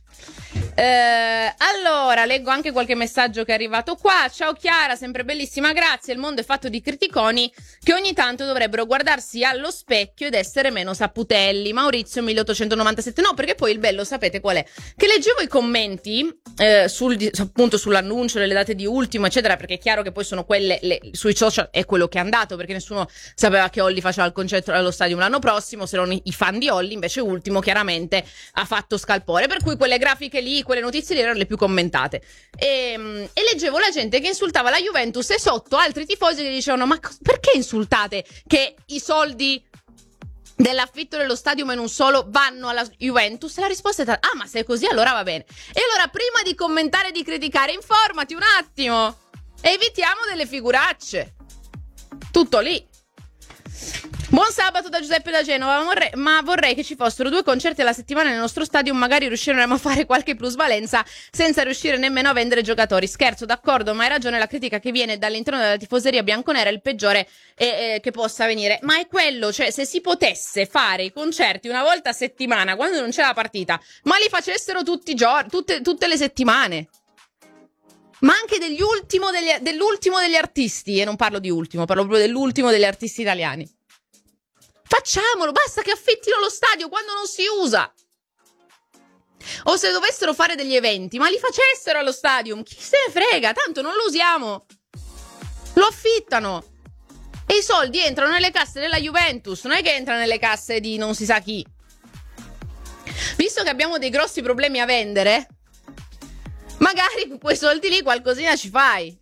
Eh, allora, leggo anche qualche messaggio che è arrivato qua. Ciao Chiara, sempre bellissima, grazie. Il mondo è fatto di criticoni che ogni tanto dovrebbero guardarsi allo specchio ed essere meno saputelli. Maurizio milleottocentonovantasette. No, perché poi il bello, sapete qual è? Che leggevo i commenti eh, sul, appunto sull'annuncio delle date di ultimo, eccetera, perché è chiaro che poi sono quelle le, sui social è quello che è andato, perché nessuno sapeva che Olli faceva il concerto allo stadio l'anno prossimo, se non i, i fan di Olli. Invece ultimo chiaramente ha fatto scalpore, per cui quelle grafiche lì, quelle notizie lì erano le più commentate e, e leggevo la gente che insultava la Juventus e sotto altri tifosi che dicevano ma perché insultate che i soldi dell'affitto dello stadio ma non solo vanno alla Juventus? E la risposta è stata ah, ma se è così allora va bene. E allora prima di commentare e di criticare informati un attimo, evitiamo delle figuracce, tutto lì. Buon sabato da Giuseppe da Genova, ma vorrei, ma vorrei che ci fossero due concerti alla settimana nel nostro stadio, magari riusciremo a fare qualche plusvalenza senza riuscire nemmeno a vendere giocatori. Scherzo, d'accordo, ma hai ragione, la critica che viene dall'interno della tifoseria bianconera è il peggiore eh, eh, che possa venire. Ma è quello, cioè se si potesse fare i concerti una volta a settimana quando non c'è la partita, ma li facessero tutti i giorni, tutte, tutte le settimane. Ma anche degli ultimo degli, dell'ultimo degli artisti, e non parlo di ultimo, parlo proprio dell'ultimo degli artisti italiani. Facciamolo, basta che affittino lo stadio quando non si usa. O se dovessero fare degli eventi, ma li facessero allo stadium, chi se ne frega, tanto non lo usiamo, lo affittano e i soldi entrano nelle casse della Juventus, non è che entrano nelle casse di non si sa chi. Visto che abbiamo dei grossi problemi a vendere, magari con quei soldi lì qualcosina ci fai.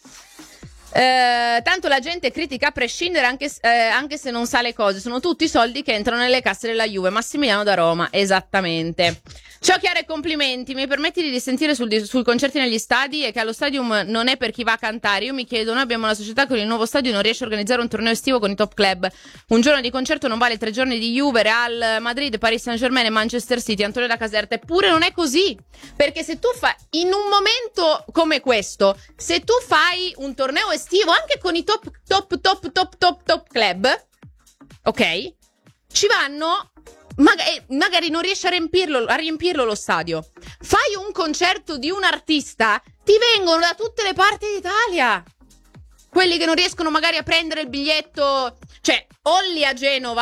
Eh, tanto la gente critica a prescindere, anche, eh, anche se non sa le cose. Sono tutti soldi che entrano nelle casse della Juve. Massimiliano da Roma, esattamente. Ciao Chiara e complimenti. Mi permetti di dissentire sul, sui concerti negli stadi e che allo stadium non è per chi va a cantare. Io mi chiedo, noi abbiamo una società che con il nuovo stadio non riesce a organizzare un torneo estivo con i top club. Un giorno di concerto non vale tre giorni di Juve, Real Madrid, Paris Saint-Germain e Manchester City. Antonio da Caserta. Eppure non è così, perché se tu fai in un momento come questo, se tu fai un torneo estivo anche con i top top top top top top club, ok, ci vanno magari, magari non riesci a riempirlo a riempirlo lo stadio. Fai un concerto di un artista, ti vengono da tutte le parti d'Italia quelli che non riescono magari a prendere il biglietto. Cioè Olli a Genova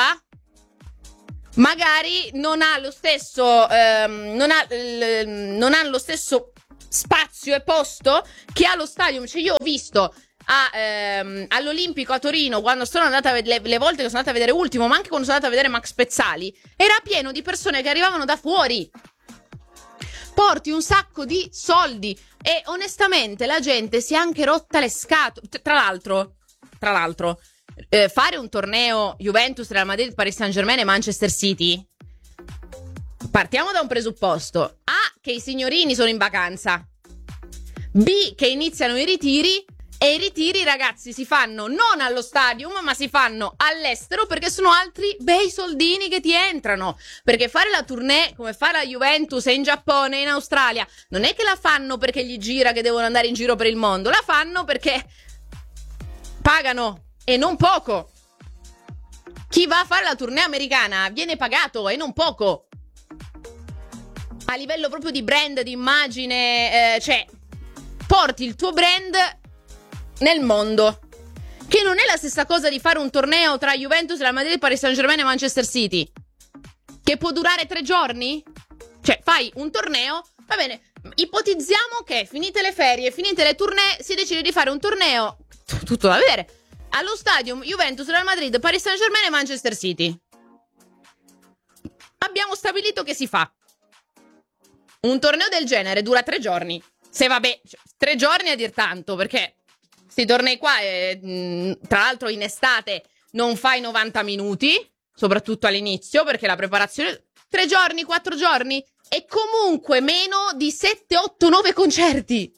magari non ha lo stesso ehm, non ha l, non ha lo stesso spazio e posto che ha lo stadium. Cioè io ho visto a, ehm, all'Olimpico a Torino, quando sono andata a vedere, le, le volte che sono andata a vedere Ultimo, ma anche quando sono andata a vedere Max Pezzali, era pieno di persone che arrivavano da fuori. Porti un sacco di soldi e onestamente la gente si è anche rotta le scatole. Tra l'altro, tra l'altro eh, fare un torneo Juventus, Real Madrid, Paris Saint-Germain e Manchester City, partiamo da un presupposto: A, che i signorini sono in vacanza, B, che iniziano i ritiri. E i ritiri, ragazzi, si fanno non allo stadium, ma si fanno all'estero, perché sono altri bei soldini che ti entrano. Perché fare la tournée, come fa la Juventus in Giappone, in Australia, non è che la fanno perché gli gira che devono andare in giro per il mondo, la fanno perché pagano, e non poco. Chi va a fare la tournée americana viene pagato, e non poco. A livello proprio di brand, di immagine, eh, cioè porti il tuo brand nel mondo, che non è la stessa cosa di fare un torneo tra Juventus, Real Madrid, Paris Saint-Germain e Manchester City, che può durare tre giorni. Cioè fai un torneo, va bene, ipotizziamo che finite le ferie, finite le tournée, si decide di fare un torneo, t- tutto da vedere, allo stadium Juventus, Real Madrid, Paris Saint-Germain e Manchester City. Abbiamo stabilito che si fa un torneo del genere, dura tre giorni. Se vabbè, cioè, tre giorni a dir tanto, perché sti tornei qua, eh, mh, tra l'altro in estate non fai novanta minuti, soprattutto all'inizio, perché la preparazione tre giorni, quattro giorni, e comunque meno di sette, otto, nove concerti.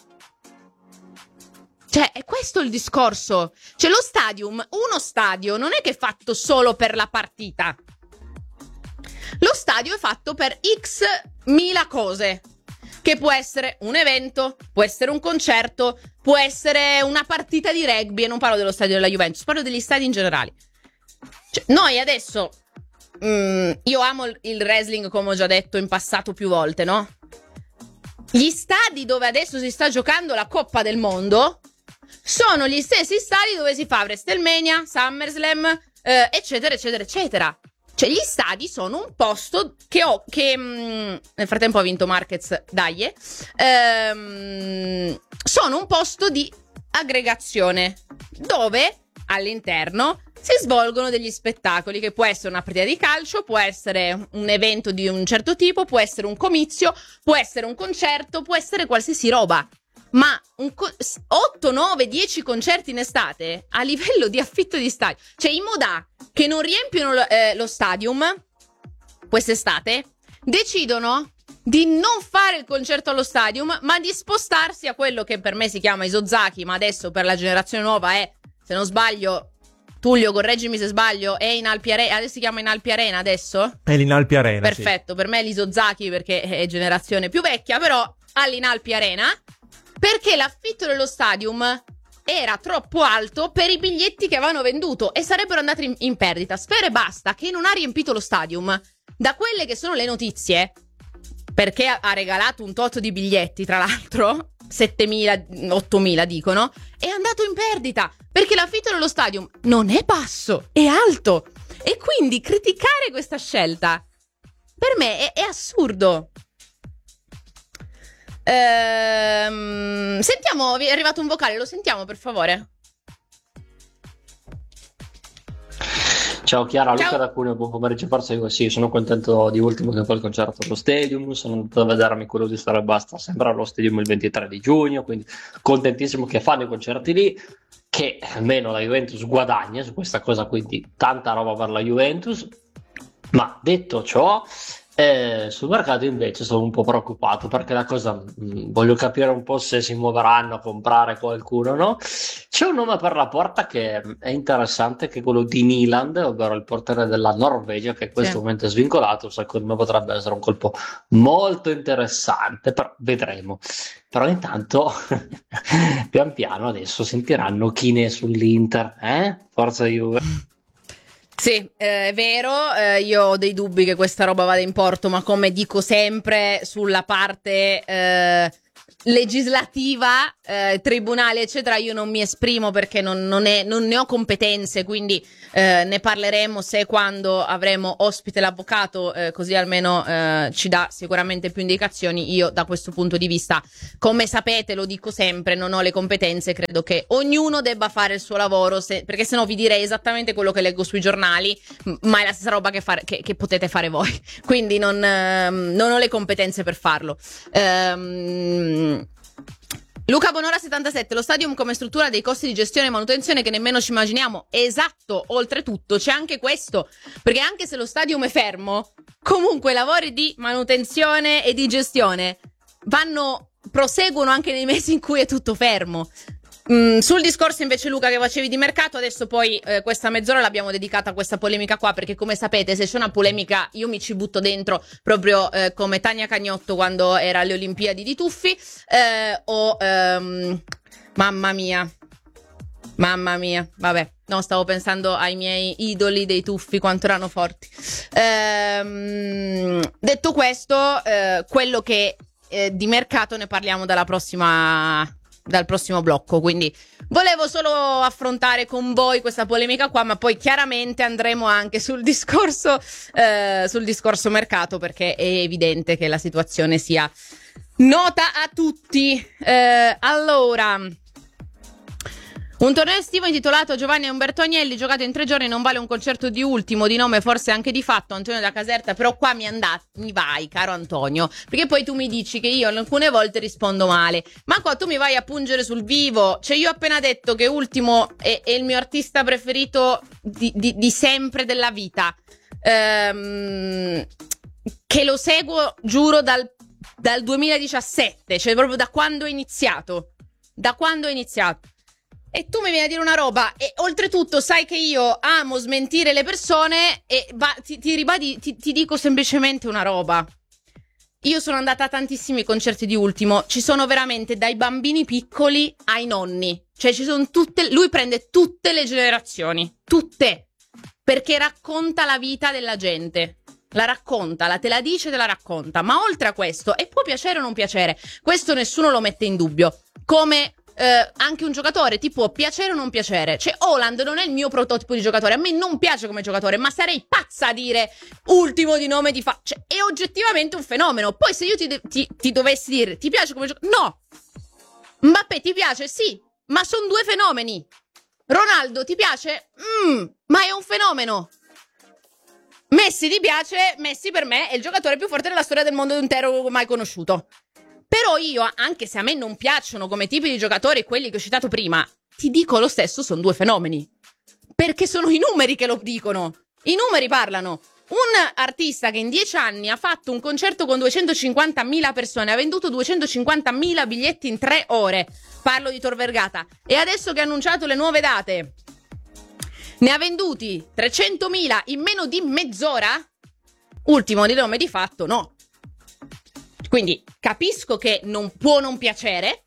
Cioè, è questo il discorso. Cioè, lo stadium, uno stadio non è che è fatto solo per la partita. Lo stadio è fatto per X mila cose. Che può essere un evento, può essere un concerto, può essere una partita di rugby. E non parlo dello stadio della Juventus, parlo degli stadi in generale. Cioè, noi adesso, mm, io amo il wrestling, come ho già detto in passato più volte, no? Gli stadi dove adesso si sta giocando la Coppa del Mondo sono gli stessi stadi dove si fa WrestleMania, SummerSlam, eh, eccetera, eccetera, eccetera. Cioè, gli stadi sono un posto che ho, che mh, nel frattempo ha vinto Marquez, dai, ehm, sono un posto di aggregazione dove all'interno si svolgono degli spettacoli, che può essere una partita di calcio, può essere un evento di un certo tipo, può essere un comizio, può essere un concerto, può essere qualsiasi roba. Ma un co- otto, nove, dieci concerti in estate a livello di affitto di stadio. Cioè i Modà, che non riempiono lo, eh, lo stadium quest'estate, decidono di non fare il concerto allo stadium, ma di spostarsi a quello che per me si chiama Isozaki, ma adesso per la generazione nuova è, se non sbaglio, Tullio, correggimi se sbaglio, è in Alpi Arena, adesso si chiama in Alpi Arena adesso? È l'Inalpi Arena. Perfetto, sì. Per me è l'Isozaki perché è generazione più vecchia, però all'Inalpi Arena. Perché l'affitto dello stadium era troppo alto per i biglietti che avevano venduto e sarebbero andati in, in perdita. Sfere Basta, che non ha riempito lo stadium, da quelle che sono le notizie, perché ha, ha regalato un tot di biglietti, tra l'altro, settemila, ottomila dicono, è andato in perdita, perché l'affitto dello stadium non è basso, è alto. E quindi criticare questa scelta, per me, è, è assurdo. Ehm, sentiamo, è arrivato un vocale, lo sentiamo per favore. Ciao Chiara, Ciao. Luca da Cuneo, buon pomeriggio. Forse io sì, sono contento di Ultimo che fa il concerto allo Stadium, sono andato a vedermi quello di Storia e Basta sempre allo Stadium il ventitré di giugno, quindi contentissimo che fanno i concerti lì, che almeno la Juventus guadagna su questa cosa, quindi tanta roba per la Juventus. Ma detto ciò, eh, sul mercato invece sono un po' preoccupato, perché la cosa, mh, voglio capire un po' se si muoveranno a comprare qualcuno o no. C'è un nome per la porta che è interessante, che è quello di Nyland, ovvero il portiere della Norvegia, che in questo Sì. momento è svincolato. Secondo me potrebbe essere un colpo molto interessante, però vedremo. Però intanto pian piano adesso sentiranno chi ne è sull'Inter, eh? Forza Juve. Sì, eh, è vero, eh, io ho dei dubbi che questa roba vada in porto, ma come dico sempre sulla parte eh, legislativa, eh, tribunali eccetera, io non mi esprimo perché non, non, è, non ne ho competenze, quindi eh, ne parleremo se e quando avremo ospite l'avvocato, eh, così almeno eh, ci dà sicuramente più indicazioni. Io da questo punto di vista, come sapete, lo dico sempre, non ho le competenze, credo che ognuno debba fare il suo lavoro, se, perché sennò vi direi esattamente quello che leggo sui giornali, m- ma è la stessa roba che, fare, che, che potete fare voi, quindi non, ehm, non ho le competenze per farlo. Ehm... Luca Bonora settantasette, lo stadium come struttura dei costi di gestione e manutenzione che nemmeno ci immaginiamo. Esatto, oltretutto c'è anche questo, perché anche se lo stadium è fermo, comunque i lavori di manutenzione e di gestione vanno, proseguono anche nei mesi in cui è tutto fermo. Mm, sul discorso invece, Luca, che facevi di mercato, adesso poi eh, questa mezz'ora l'abbiamo dedicata a questa polemica qua, perché come sapete, se c'è una polemica io mi ci butto dentro, proprio eh, come Tania Cagnotto quando era alle Olimpiadi di Tuffi, eh, o ehm, mamma mia mamma mia vabbè, no, stavo pensando ai miei idoli dei Tuffi, quanto erano forti. Ehm, detto questo, eh, quello che eh, di mercato ne parliamo dalla prossima dal prossimo blocco, quindi volevo solo affrontare con voi questa polemica qua, ma poi chiaramente andremo anche sul discorso eh, sul discorso mercato, perché è evidente che la situazione sia nota a tutti. Eh, allora, un torneo estivo intitolato Giovanni e Umberto Agnelli, giocato in tre giorni, non vale un concerto di Ultimo, di nome forse anche di fatto, Antonio da Caserta. Però qua mi andai, mi vai, caro Antonio, perché poi tu mi dici che io alcune volte rispondo male, ma qua tu mi vai a pungere sul vivo. Cioè, io ho appena detto che Ultimo è, è il mio artista preferito di, di, di sempre della vita, ehm, che lo seguo, giuro, dal, dal duemiladiciassette, cioè proprio da quando è iniziato, da quando è iniziato. E tu mi vieni a dire una roba, e oltretutto sai che io amo smentire le persone, e va, ti, ti ribadi, ti, ti dico semplicemente una roba. Io sono andata a tantissimi concerti di Ultimo, ci sono veramente dai bambini piccoli ai nonni, cioè ci sono tutte, lui prende tutte le generazioni, tutte, perché racconta la vita della gente. La racconta, la te la dice, te la racconta. Ma oltre a questo, e può piacere o non piacere, questo nessuno lo mette in dubbio, come Eh, anche un giocatore ti può piacere o non piacere. Cioè, Haaland non è il mio prototipo di giocatore, a me non piace come giocatore, ma sarei pazza a dire Ultimo di nome di fa, cioè, è oggettivamente un fenomeno. Poi se io ti, de- ti, ti dovessi dire ti piace come giocatore, no. Mbappé ti piace? Sì, ma sono due fenomeni. Ronaldo ti piace? Mm, ma è un fenomeno. Messi ti piace? Messi per me è il giocatore più forte della storia del mondo intero mai conosciuto. Però io, anche se a me non piacciono come tipi di giocatori quelli che ho citato prima, ti dico lo stesso, sono due fenomeni. Perché sono i numeri che lo dicono. I numeri parlano. Un artista che in dieci anni ha fatto un concerto con duecentocinquantamila persone, ha venduto duecentocinquantamila biglietti in tre ore. Parlo di Tor Vergata. E adesso che ha annunciato le nuove date, ne ha venduti trecentomila in meno di mezz'ora? Ultimo di nome di fatto, no. Quindi capisco che non può non piacere,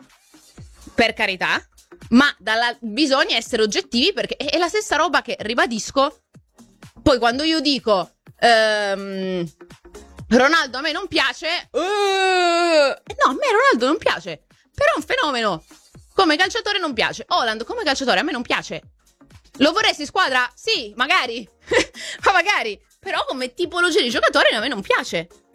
per carità, ma dalla, bisogna essere oggettivi, perché è, è la stessa roba che, ribadisco, poi quando io dico ehm, Ronaldo a me non piace, uh, no, a me Ronaldo non piace, però è un fenomeno. Come calciatore non piace. Haaland come calciatore a me non piace. Lo vorresti in squadra? Sì, magari. Ma magari. Però come tipologia di giocatore a me non piace.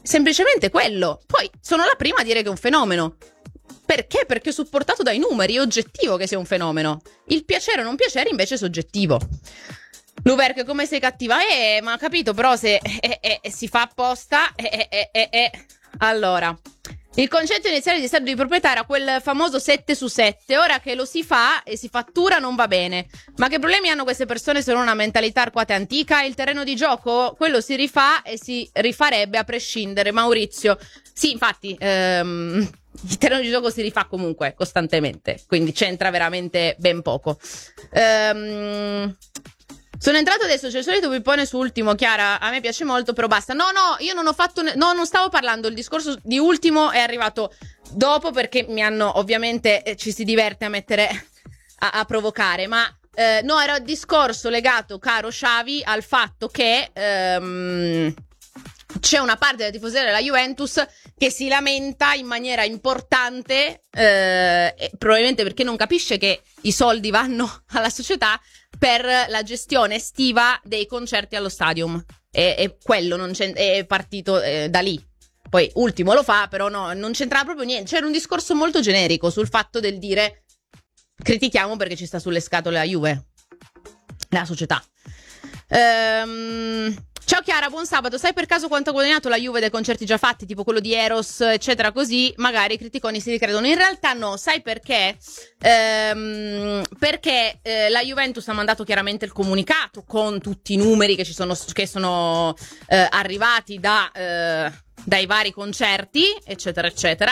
semplicemente quello. Poi sono la prima a dire che è un fenomeno. Perché? Perché è supportato dai numeri, è oggettivo che sia un fenomeno. Il piacere o non piacere invece è soggettivo. Luberk, come sei cattiva? Eh, ma ho capito, però se eh, eh, eh, si fa apposta, eh, eh, eh, eh. Allora, il concetto iniziale di stato di proprietà era quel famoso sette su sette. Ora che lo si fa e si fattura non va bene. Ma che problemi hanno queste persone se non una mentalità arcuata e antica? Il terreno di gioco? Quello si rifà e si rifarebbe a prescindere. Maurizio. Sì, infatti, ehm, il terreno di gioco si rifà comunque, costantemente. Quindi c'entra veramente ben poco. Ehm... Sono entrato adesso, c'è il solito pippone su Ultimo, Chiara, a me piace molto, però basta. No, no, io non ho fatto, ne- no, non stavo parlando, il discorso di Ultimo è arrivato dopo perché mi hanno, ovviamente, eh, ci si diverte a mettere, a, a provocare, ma eh, no, era il discorso legato, caro Xavi, al fatto che ehm, c'è una parte della tifoseria della Juventus che si lamenta in maniera importante, eh, e probabilmente perché non capisce che i soldi vanno alla società, per la gestione estiva dei concerti allo stadium. E, e quello non c'è, è partito eh, da lì. Poi Ultimo lo fa, però no, non c'entrava proprio niente. C'era un discorso molto generico sul fatto del dire critichiamo perché ci sta sulle scatole la Juve, la società. Ehm... Ciao Chiara, buon sabato. Sai per caso quanto ha guadagnato la Juve dai concerti già fatti, tipo quello di Eros, eccetera, così? Magari i criticoni si ricredono. In realtà no, sai perché? Ehm, perché eh, la Juventus ha mandato chiaramente il comunicato con tutti i numeri che ci sono, che sono eh, arrivati da, eh, dai vari concerti, eccetera, eccetera,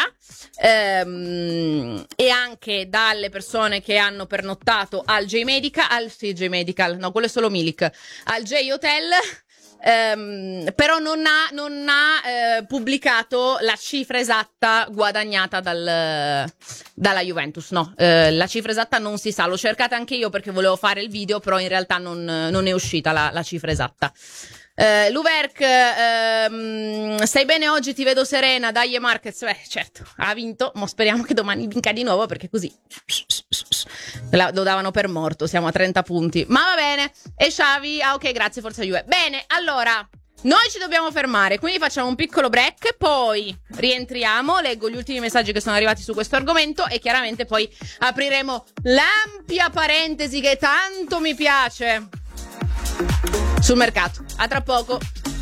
ehm, e anche dalle persone che hanno pernottato al J-Medical, al sì, J-Medical, no, quello è solo Milik, al J-Hotel. Um, però non ha, non ha eh, pubblicato la cifra esatta guadagnata dal, dalla Juventus. No, eh, la cifra esatta non si sa. L'ho cercata anche io perché volevo fare il video, però in realtà non, non è uscita la, la cifra esatta. Uh, Luverk, uh, stai bene oggi? Ti vedo serena. Dai Marquez, beh certo, ha vinto, ma speriamo che domani vinca di nuovo perché così La, lo davano per morto. Siamo a trenta punti, ma va bene. E Xavi, ah ok, grazie, forza Juve. Bene, allora noi ci dobbiamo fermare, quindi facciamo un piccolo break, poi rientriamo, leggo gli ultimi messaggi che sono arrivati su questo argomento e chiaramente poi apriremo l'ampia parentesi che tanto mi piace sul mercato. A tra poco.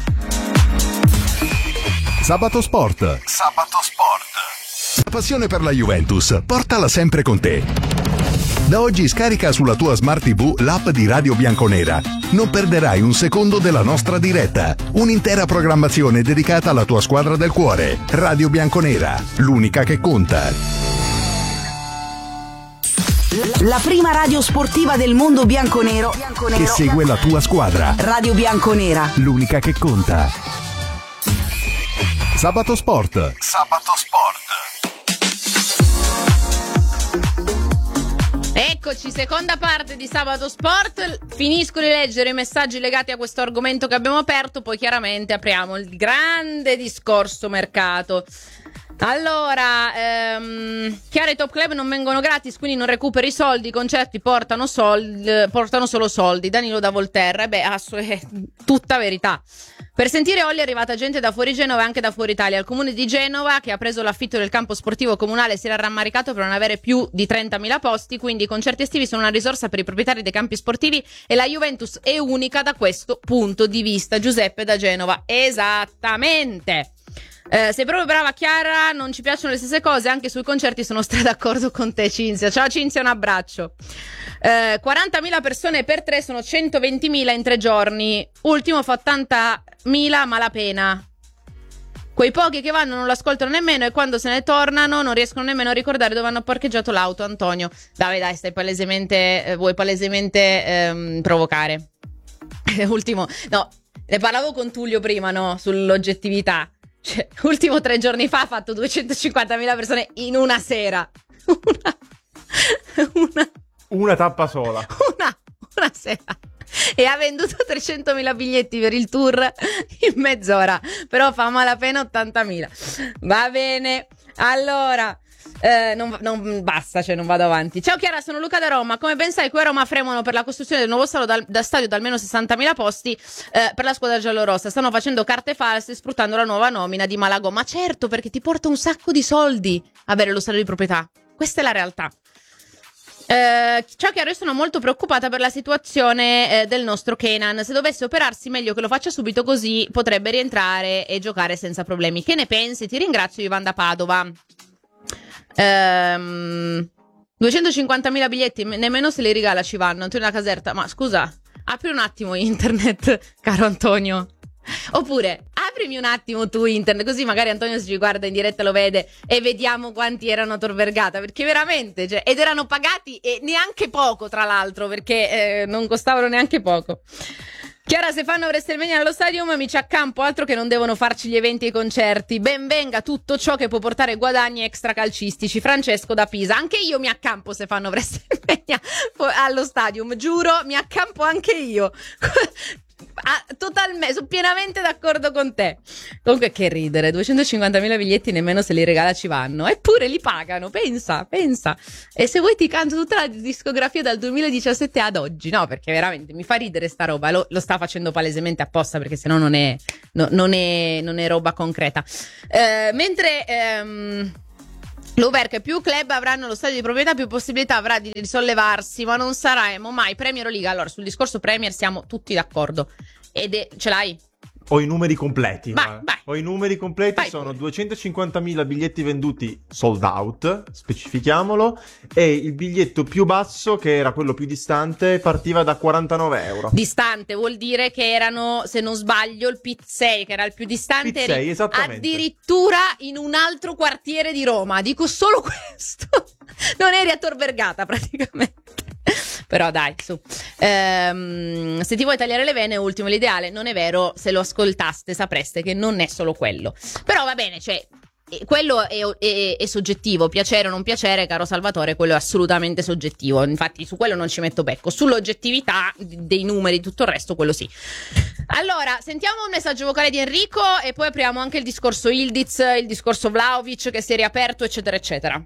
Sabato Sport. Sabato Sport. La passione per la Juventus, portala sempre con te. Da oggi scarica sulla tua Smart tivù l'app di Radio Bianconera. Non perderai un secondo della nostra diretta. Un'intera programmazione dedicata alla tua squadra del cuore. Radio Bianconera, l'unica che conta. La prima radio sportiva del mondo bianconero, Che segue la tua squadra. Radio Bianconera. L'unica che conta. Sabato Sport. Sabato Sport. Eccoci, seconda parte di Sabato Sport. Finisco di leggere i messaggi legati a questo argomento che abbiamo aperto, poi chiaramente apriamo il grande discorso mercato. Allora, ehm, Chiara, i top club non vengono gratis, quindi non recuperi i soldi, i concerti portano, soldi, portano solo soldi. Danilo da Volterra, e beh, ass- è tutta verità. Per sentire Olli è arrivata gente da fuori Genova e anche da fuori Italia. Il comune di Genova, che ha preso l'affitto del campo sportivo comunale, si era rammaricato per non avere più di trentamila posti, quindi i concerti estivi sono una risorsa per i proprietari dei campi sportivi e la Juventus è unica da questo punto di vista. Giuseppe da Genova. Esattamente. Eh, sei proprio brava Chiara, non ci piacciono le stesse cose, anche sui concerti sono stra d'accordo con te Cinzia. Ciao Cinzia, un abbraccio. eh, quarantamila persone per tre sono centoventimila in tre giorni. Ultimo fa ottantamila a malapena. Quei pochi che vanno non lo ascoltano nemmeno e quando se ne tornano non riescono nemmeno a ricordare dove hanno parcheggiato l'auto. Antonio, dai dai, stai palesemente eh, vuoi palesemente ehm, provocare. Ultimo, no, ne parlavo con Tullio prima, no, sull'oggettività. Cioè, ultimo tre giorni fa ha fatto duecentocinquantamila persone in una sera. Una, una, Una tappa sola. una, una sera. E ha venduto trecentomila biglietti per il tour in mezz'ora. Però fa malapena ottantamila. Va bene. Allora, Eh, non, non basta, cioè non vado avanti. Ciao Chiara, sono Luca da Roma. Come ben sai, qui a Roma fremono per la costruzione del nuovo stadio, dal, da stadio da almeno sessantamila posti eh, per la squadra giallorossa. Stanno facendo carte false sfruttando la nuova nomina di Malagò. Ma certo, perché ti porta un sacco di soldi avere lo stadio di proprietà. Questa è la realtà. Eh, ciao Chiaro, io sono molto preoccupata per la situazione eh, del nostro Kenan. Se dovesse operarsi, meglio che lo faccia subito, così potrebbe rientrare e giocare senza problemi. Che ne pensi? Ti ringrazio, Ivan da Padova. Ehm, duecentocinquantamila biglietti, nemmeno se li regala ci vanno. Antonio da Caserta, ma scusa, apri un attimo internet, caro Antonio. Oppure aprimi un attimo tu internet, così magari Antonio si ci guarda in diretta, lo vede e vediamo quanti erano a Tor Vergata, perché veramente, cioè, ed erano pagati e neanche poco, tra l'altro, perché eh, non costavano neanche poco. Chiara, se fanno WrestleMania allo stadium mi ci accampo, altro che non devono farci gli eventi e i concerti. Ben venga tutto ciò che può portare guadagni extra calcistici. Francesco da Pisa. Anche io mi accampo se fanno WrestleMania allo stadium, giuro, mi accampo anche io. Ah, totalmente, sono pienamente d'accordo con te. Comunque che ridere, duecentocinquantamila biglietti nemmeno se li regala ci vanno, eppure li pagano, pensa, pensa. E se vuoi ti canto tutta la discografia dal duemiladiciassette ad oggi, no, perché veramente mi fa ridere sta roba. Lo, lo sta facendo palesemente apposta, perché sennò non è, no, non è, non è roba concreta. eh, Mentre ehm, l'Uber, che più club avranno lo stadio di proprietà, più possibilità avrà di risollevarsi, ma non saremo mai Premier League. Allora, sul discorso Premier siamo tutti d'accordo. Ed è, ce l'hai? Ho i numeri completi. Vai, ma... vai. Ho i numeri completi, Vai. Sono duecentocinquantamila biglietti venduti sold out, specifichiamolo, e il biglietto più basso, che era quello più distante, partiva da quarantanove euro. Distante vuol dire che erano, se non sbaglio, il P I T sei, che era il più distante, P I T sei, eri esattamente. addirittura in un altro quartiere di Roma. Dico solo questo. Non eri a Tor Vergata praticamente. Però dai, su. Ehm, se ti vuoi tagliare le vene, ultimo l'ideale. Non è vero, se lo ascoltaste sapreste che non è solo quello. Però va bene, cioè, quello è, è, è soggettivo. Piacere o non piacere, caro Salvatore, quello è assolutamente soggettivo. Infatti su quello non ci metto becco. Sull'oggettività dei numeri, tutto il resto, quello sì. Allora, sentiamo un messaggio vocale di Enrico e poi apriamo anche il discorso Ildiz, il discorso Vlahovic che si è riaperto, eccetera, eccetera.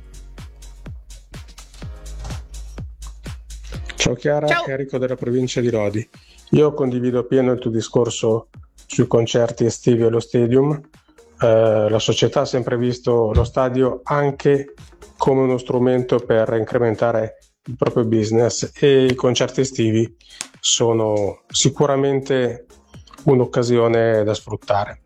Ciao Chiara, Ciao. Enrico della provincia di Lodi. Io condivido appieno il tuo discorso sui concerti estivi allo stadium. Eh, la società ha sempre visto lo stadio anche come uno strumento per incrementare il proprio business, e i concerti estivi sono sicuramente un'occasione da sfruttare.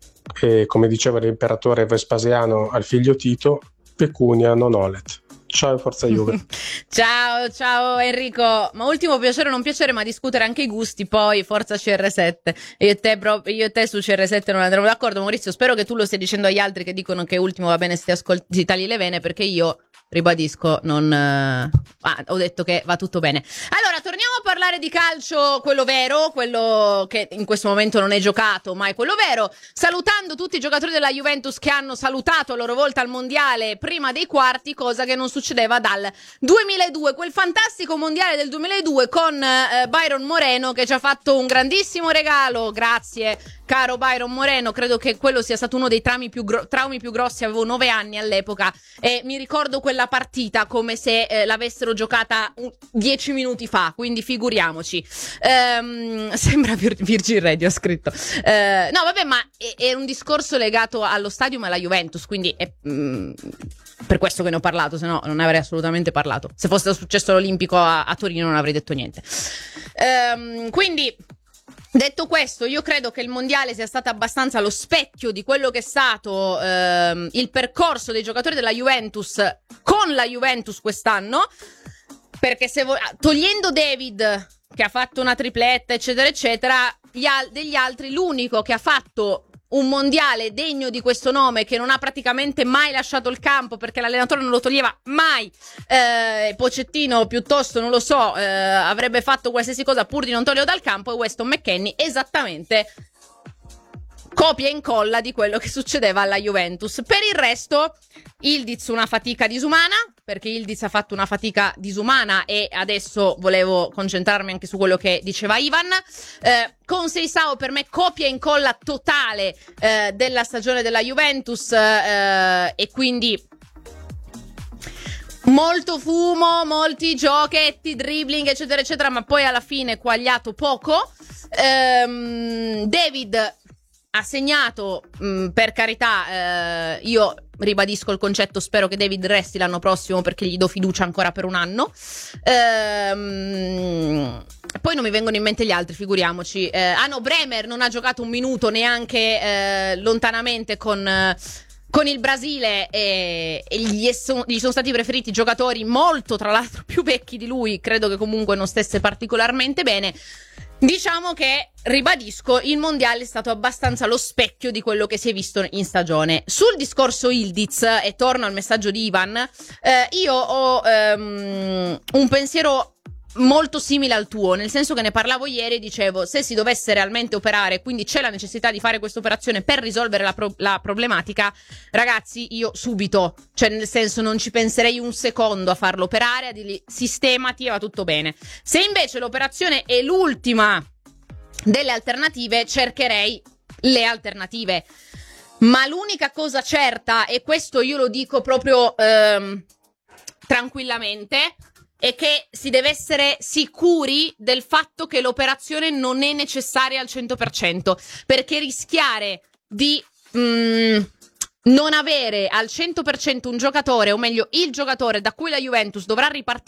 E come diceva l'imperatore Vespasiano al figlio Tito, pecunia non olet. Ciao e forza Juve. Ciao, ciao Enrico. Ma ultimo piacere o non piacere, ma discutere anche i gusti, poi forza C R sette. Io e te, bro, io e te su C R sette non andremo d'accordo. Maurizio, spero che tu lo stia dicendo agli altri che dicono che ultimo va bene se ti ascolti, ti tagli le vene, perché io ribadisco, non ah, ho detto che va tutto bene. Allora, torniamo a parlare di calcio, quello vero, quello che in questo momento non è giocato, ma è quello vero, salutando tutti i giocatori della Juventus che hanno salutato a loro volta il mondiale prima dei quarti, cosa che non succedeva dal duemiladue, quel fantastico mondiale del duemiladue con eh, Byron Moreno, che ci ha fatto un grandissimo regalo. Grazie caro Byron Moreno, credo che quello sia stato uno dei traumi più, gro- traumi più grossi. Avevo nove anni all'epoca e mi ricordo quella partita come se eh, l'avessero giocata un- dieci minuti fa, quindi figuriamoci. Ehm, sembra Vir- Virgin Radio, ha scritto. Eh, no vabbè, ma è, è un discorso legato allo stadium e alla Juventus, quindi è mm, per questo che ne ho parlato, se no non ne avrei assolutamente parlato. Se fosse successo l'Olimpico a, a Torino non avrei detto niente. Ehm, quindi detto questo, io credo che il mondiale sia stato abbastanza lo specchio di quello che è stato ehm, il percorso dei giocatori della Juventus con la Juventus quest'anno, perché se vo- togliendo David, che ha fatto una tripletta eccetera eccetera, gli al- degli altri l'unico che ha fatto un mondiale degno di questo nome, che non ha praticamente mai lasciato il campo perché l'allenatore non lo toglieva mai, eh, Pochettino piuttosto non lo so, eh, avrebbe fatto qualsiasi cosa pur di non toglierlo dal campo, è Weston McKennie, esattamente copia e incolla di quello che succedeva alla Juventus. Per il resto Ildiz una fatica disumana, perché Ildiz ha fatto una fatica disumana, e adesso volevo concentrarmi anche su quello che diceva Ivan. Eh, con Seisao per me copia e incolla totale eh, della stagione della Juventus, eh, e quindi molto fumo, molti giochetti, dribbling, eccetera, eccetera, ma poi alla fine quagliato poco. Ehm, David ha segnato, mh, per carità, eh, io ribadisco il concetto, spero che David resti l'anno prossimo perché gli do fiducia ancora per un anno. Ehm, poi non mi vengono in mente gli altri, figuriamoci. Eh, ah no, Bremer non ha giocato un minuto neanche eh, lontanamente con... Eh, con il Brasile e, e gli, so, gli sono stati preferiti giocatori molto, tra l'altro, più vecchi di lui. Credo che comunque non stesse particolarmente bene. Diciamo che, ribadisco, il mondiale è stato abbastanza lo specchio di quello che si è visto in stagione. Sul discorso Ildiz, e torno al messaggio di Ivan, eh, io ho um, un pensiero molto simile al tuo, nel senso che ne parlavo ieri e dicevo, se si dovesse realmente operare, quindi c'è la necessità di fare questa operazione per risolvere la, pro- la problematica, ragazzi, io subito, cioè nel senso non ci penserei un secondo a farlo operare, a dirgli sistemati e va tutto bene. Se invece l'operazione è l'ultima delle alternative, cercherei le alternative, ma l'unica cosa certa, e questo io lo dico proprio ehm, tranquillamente, è che si deve essere sicuri del fatto che l'operazione non è necessaria al cento per cento, perché rischiare di mm, non avere al cento per cento un giocatore, o meglio il giocatore da cui la Juventus dovrà ripartire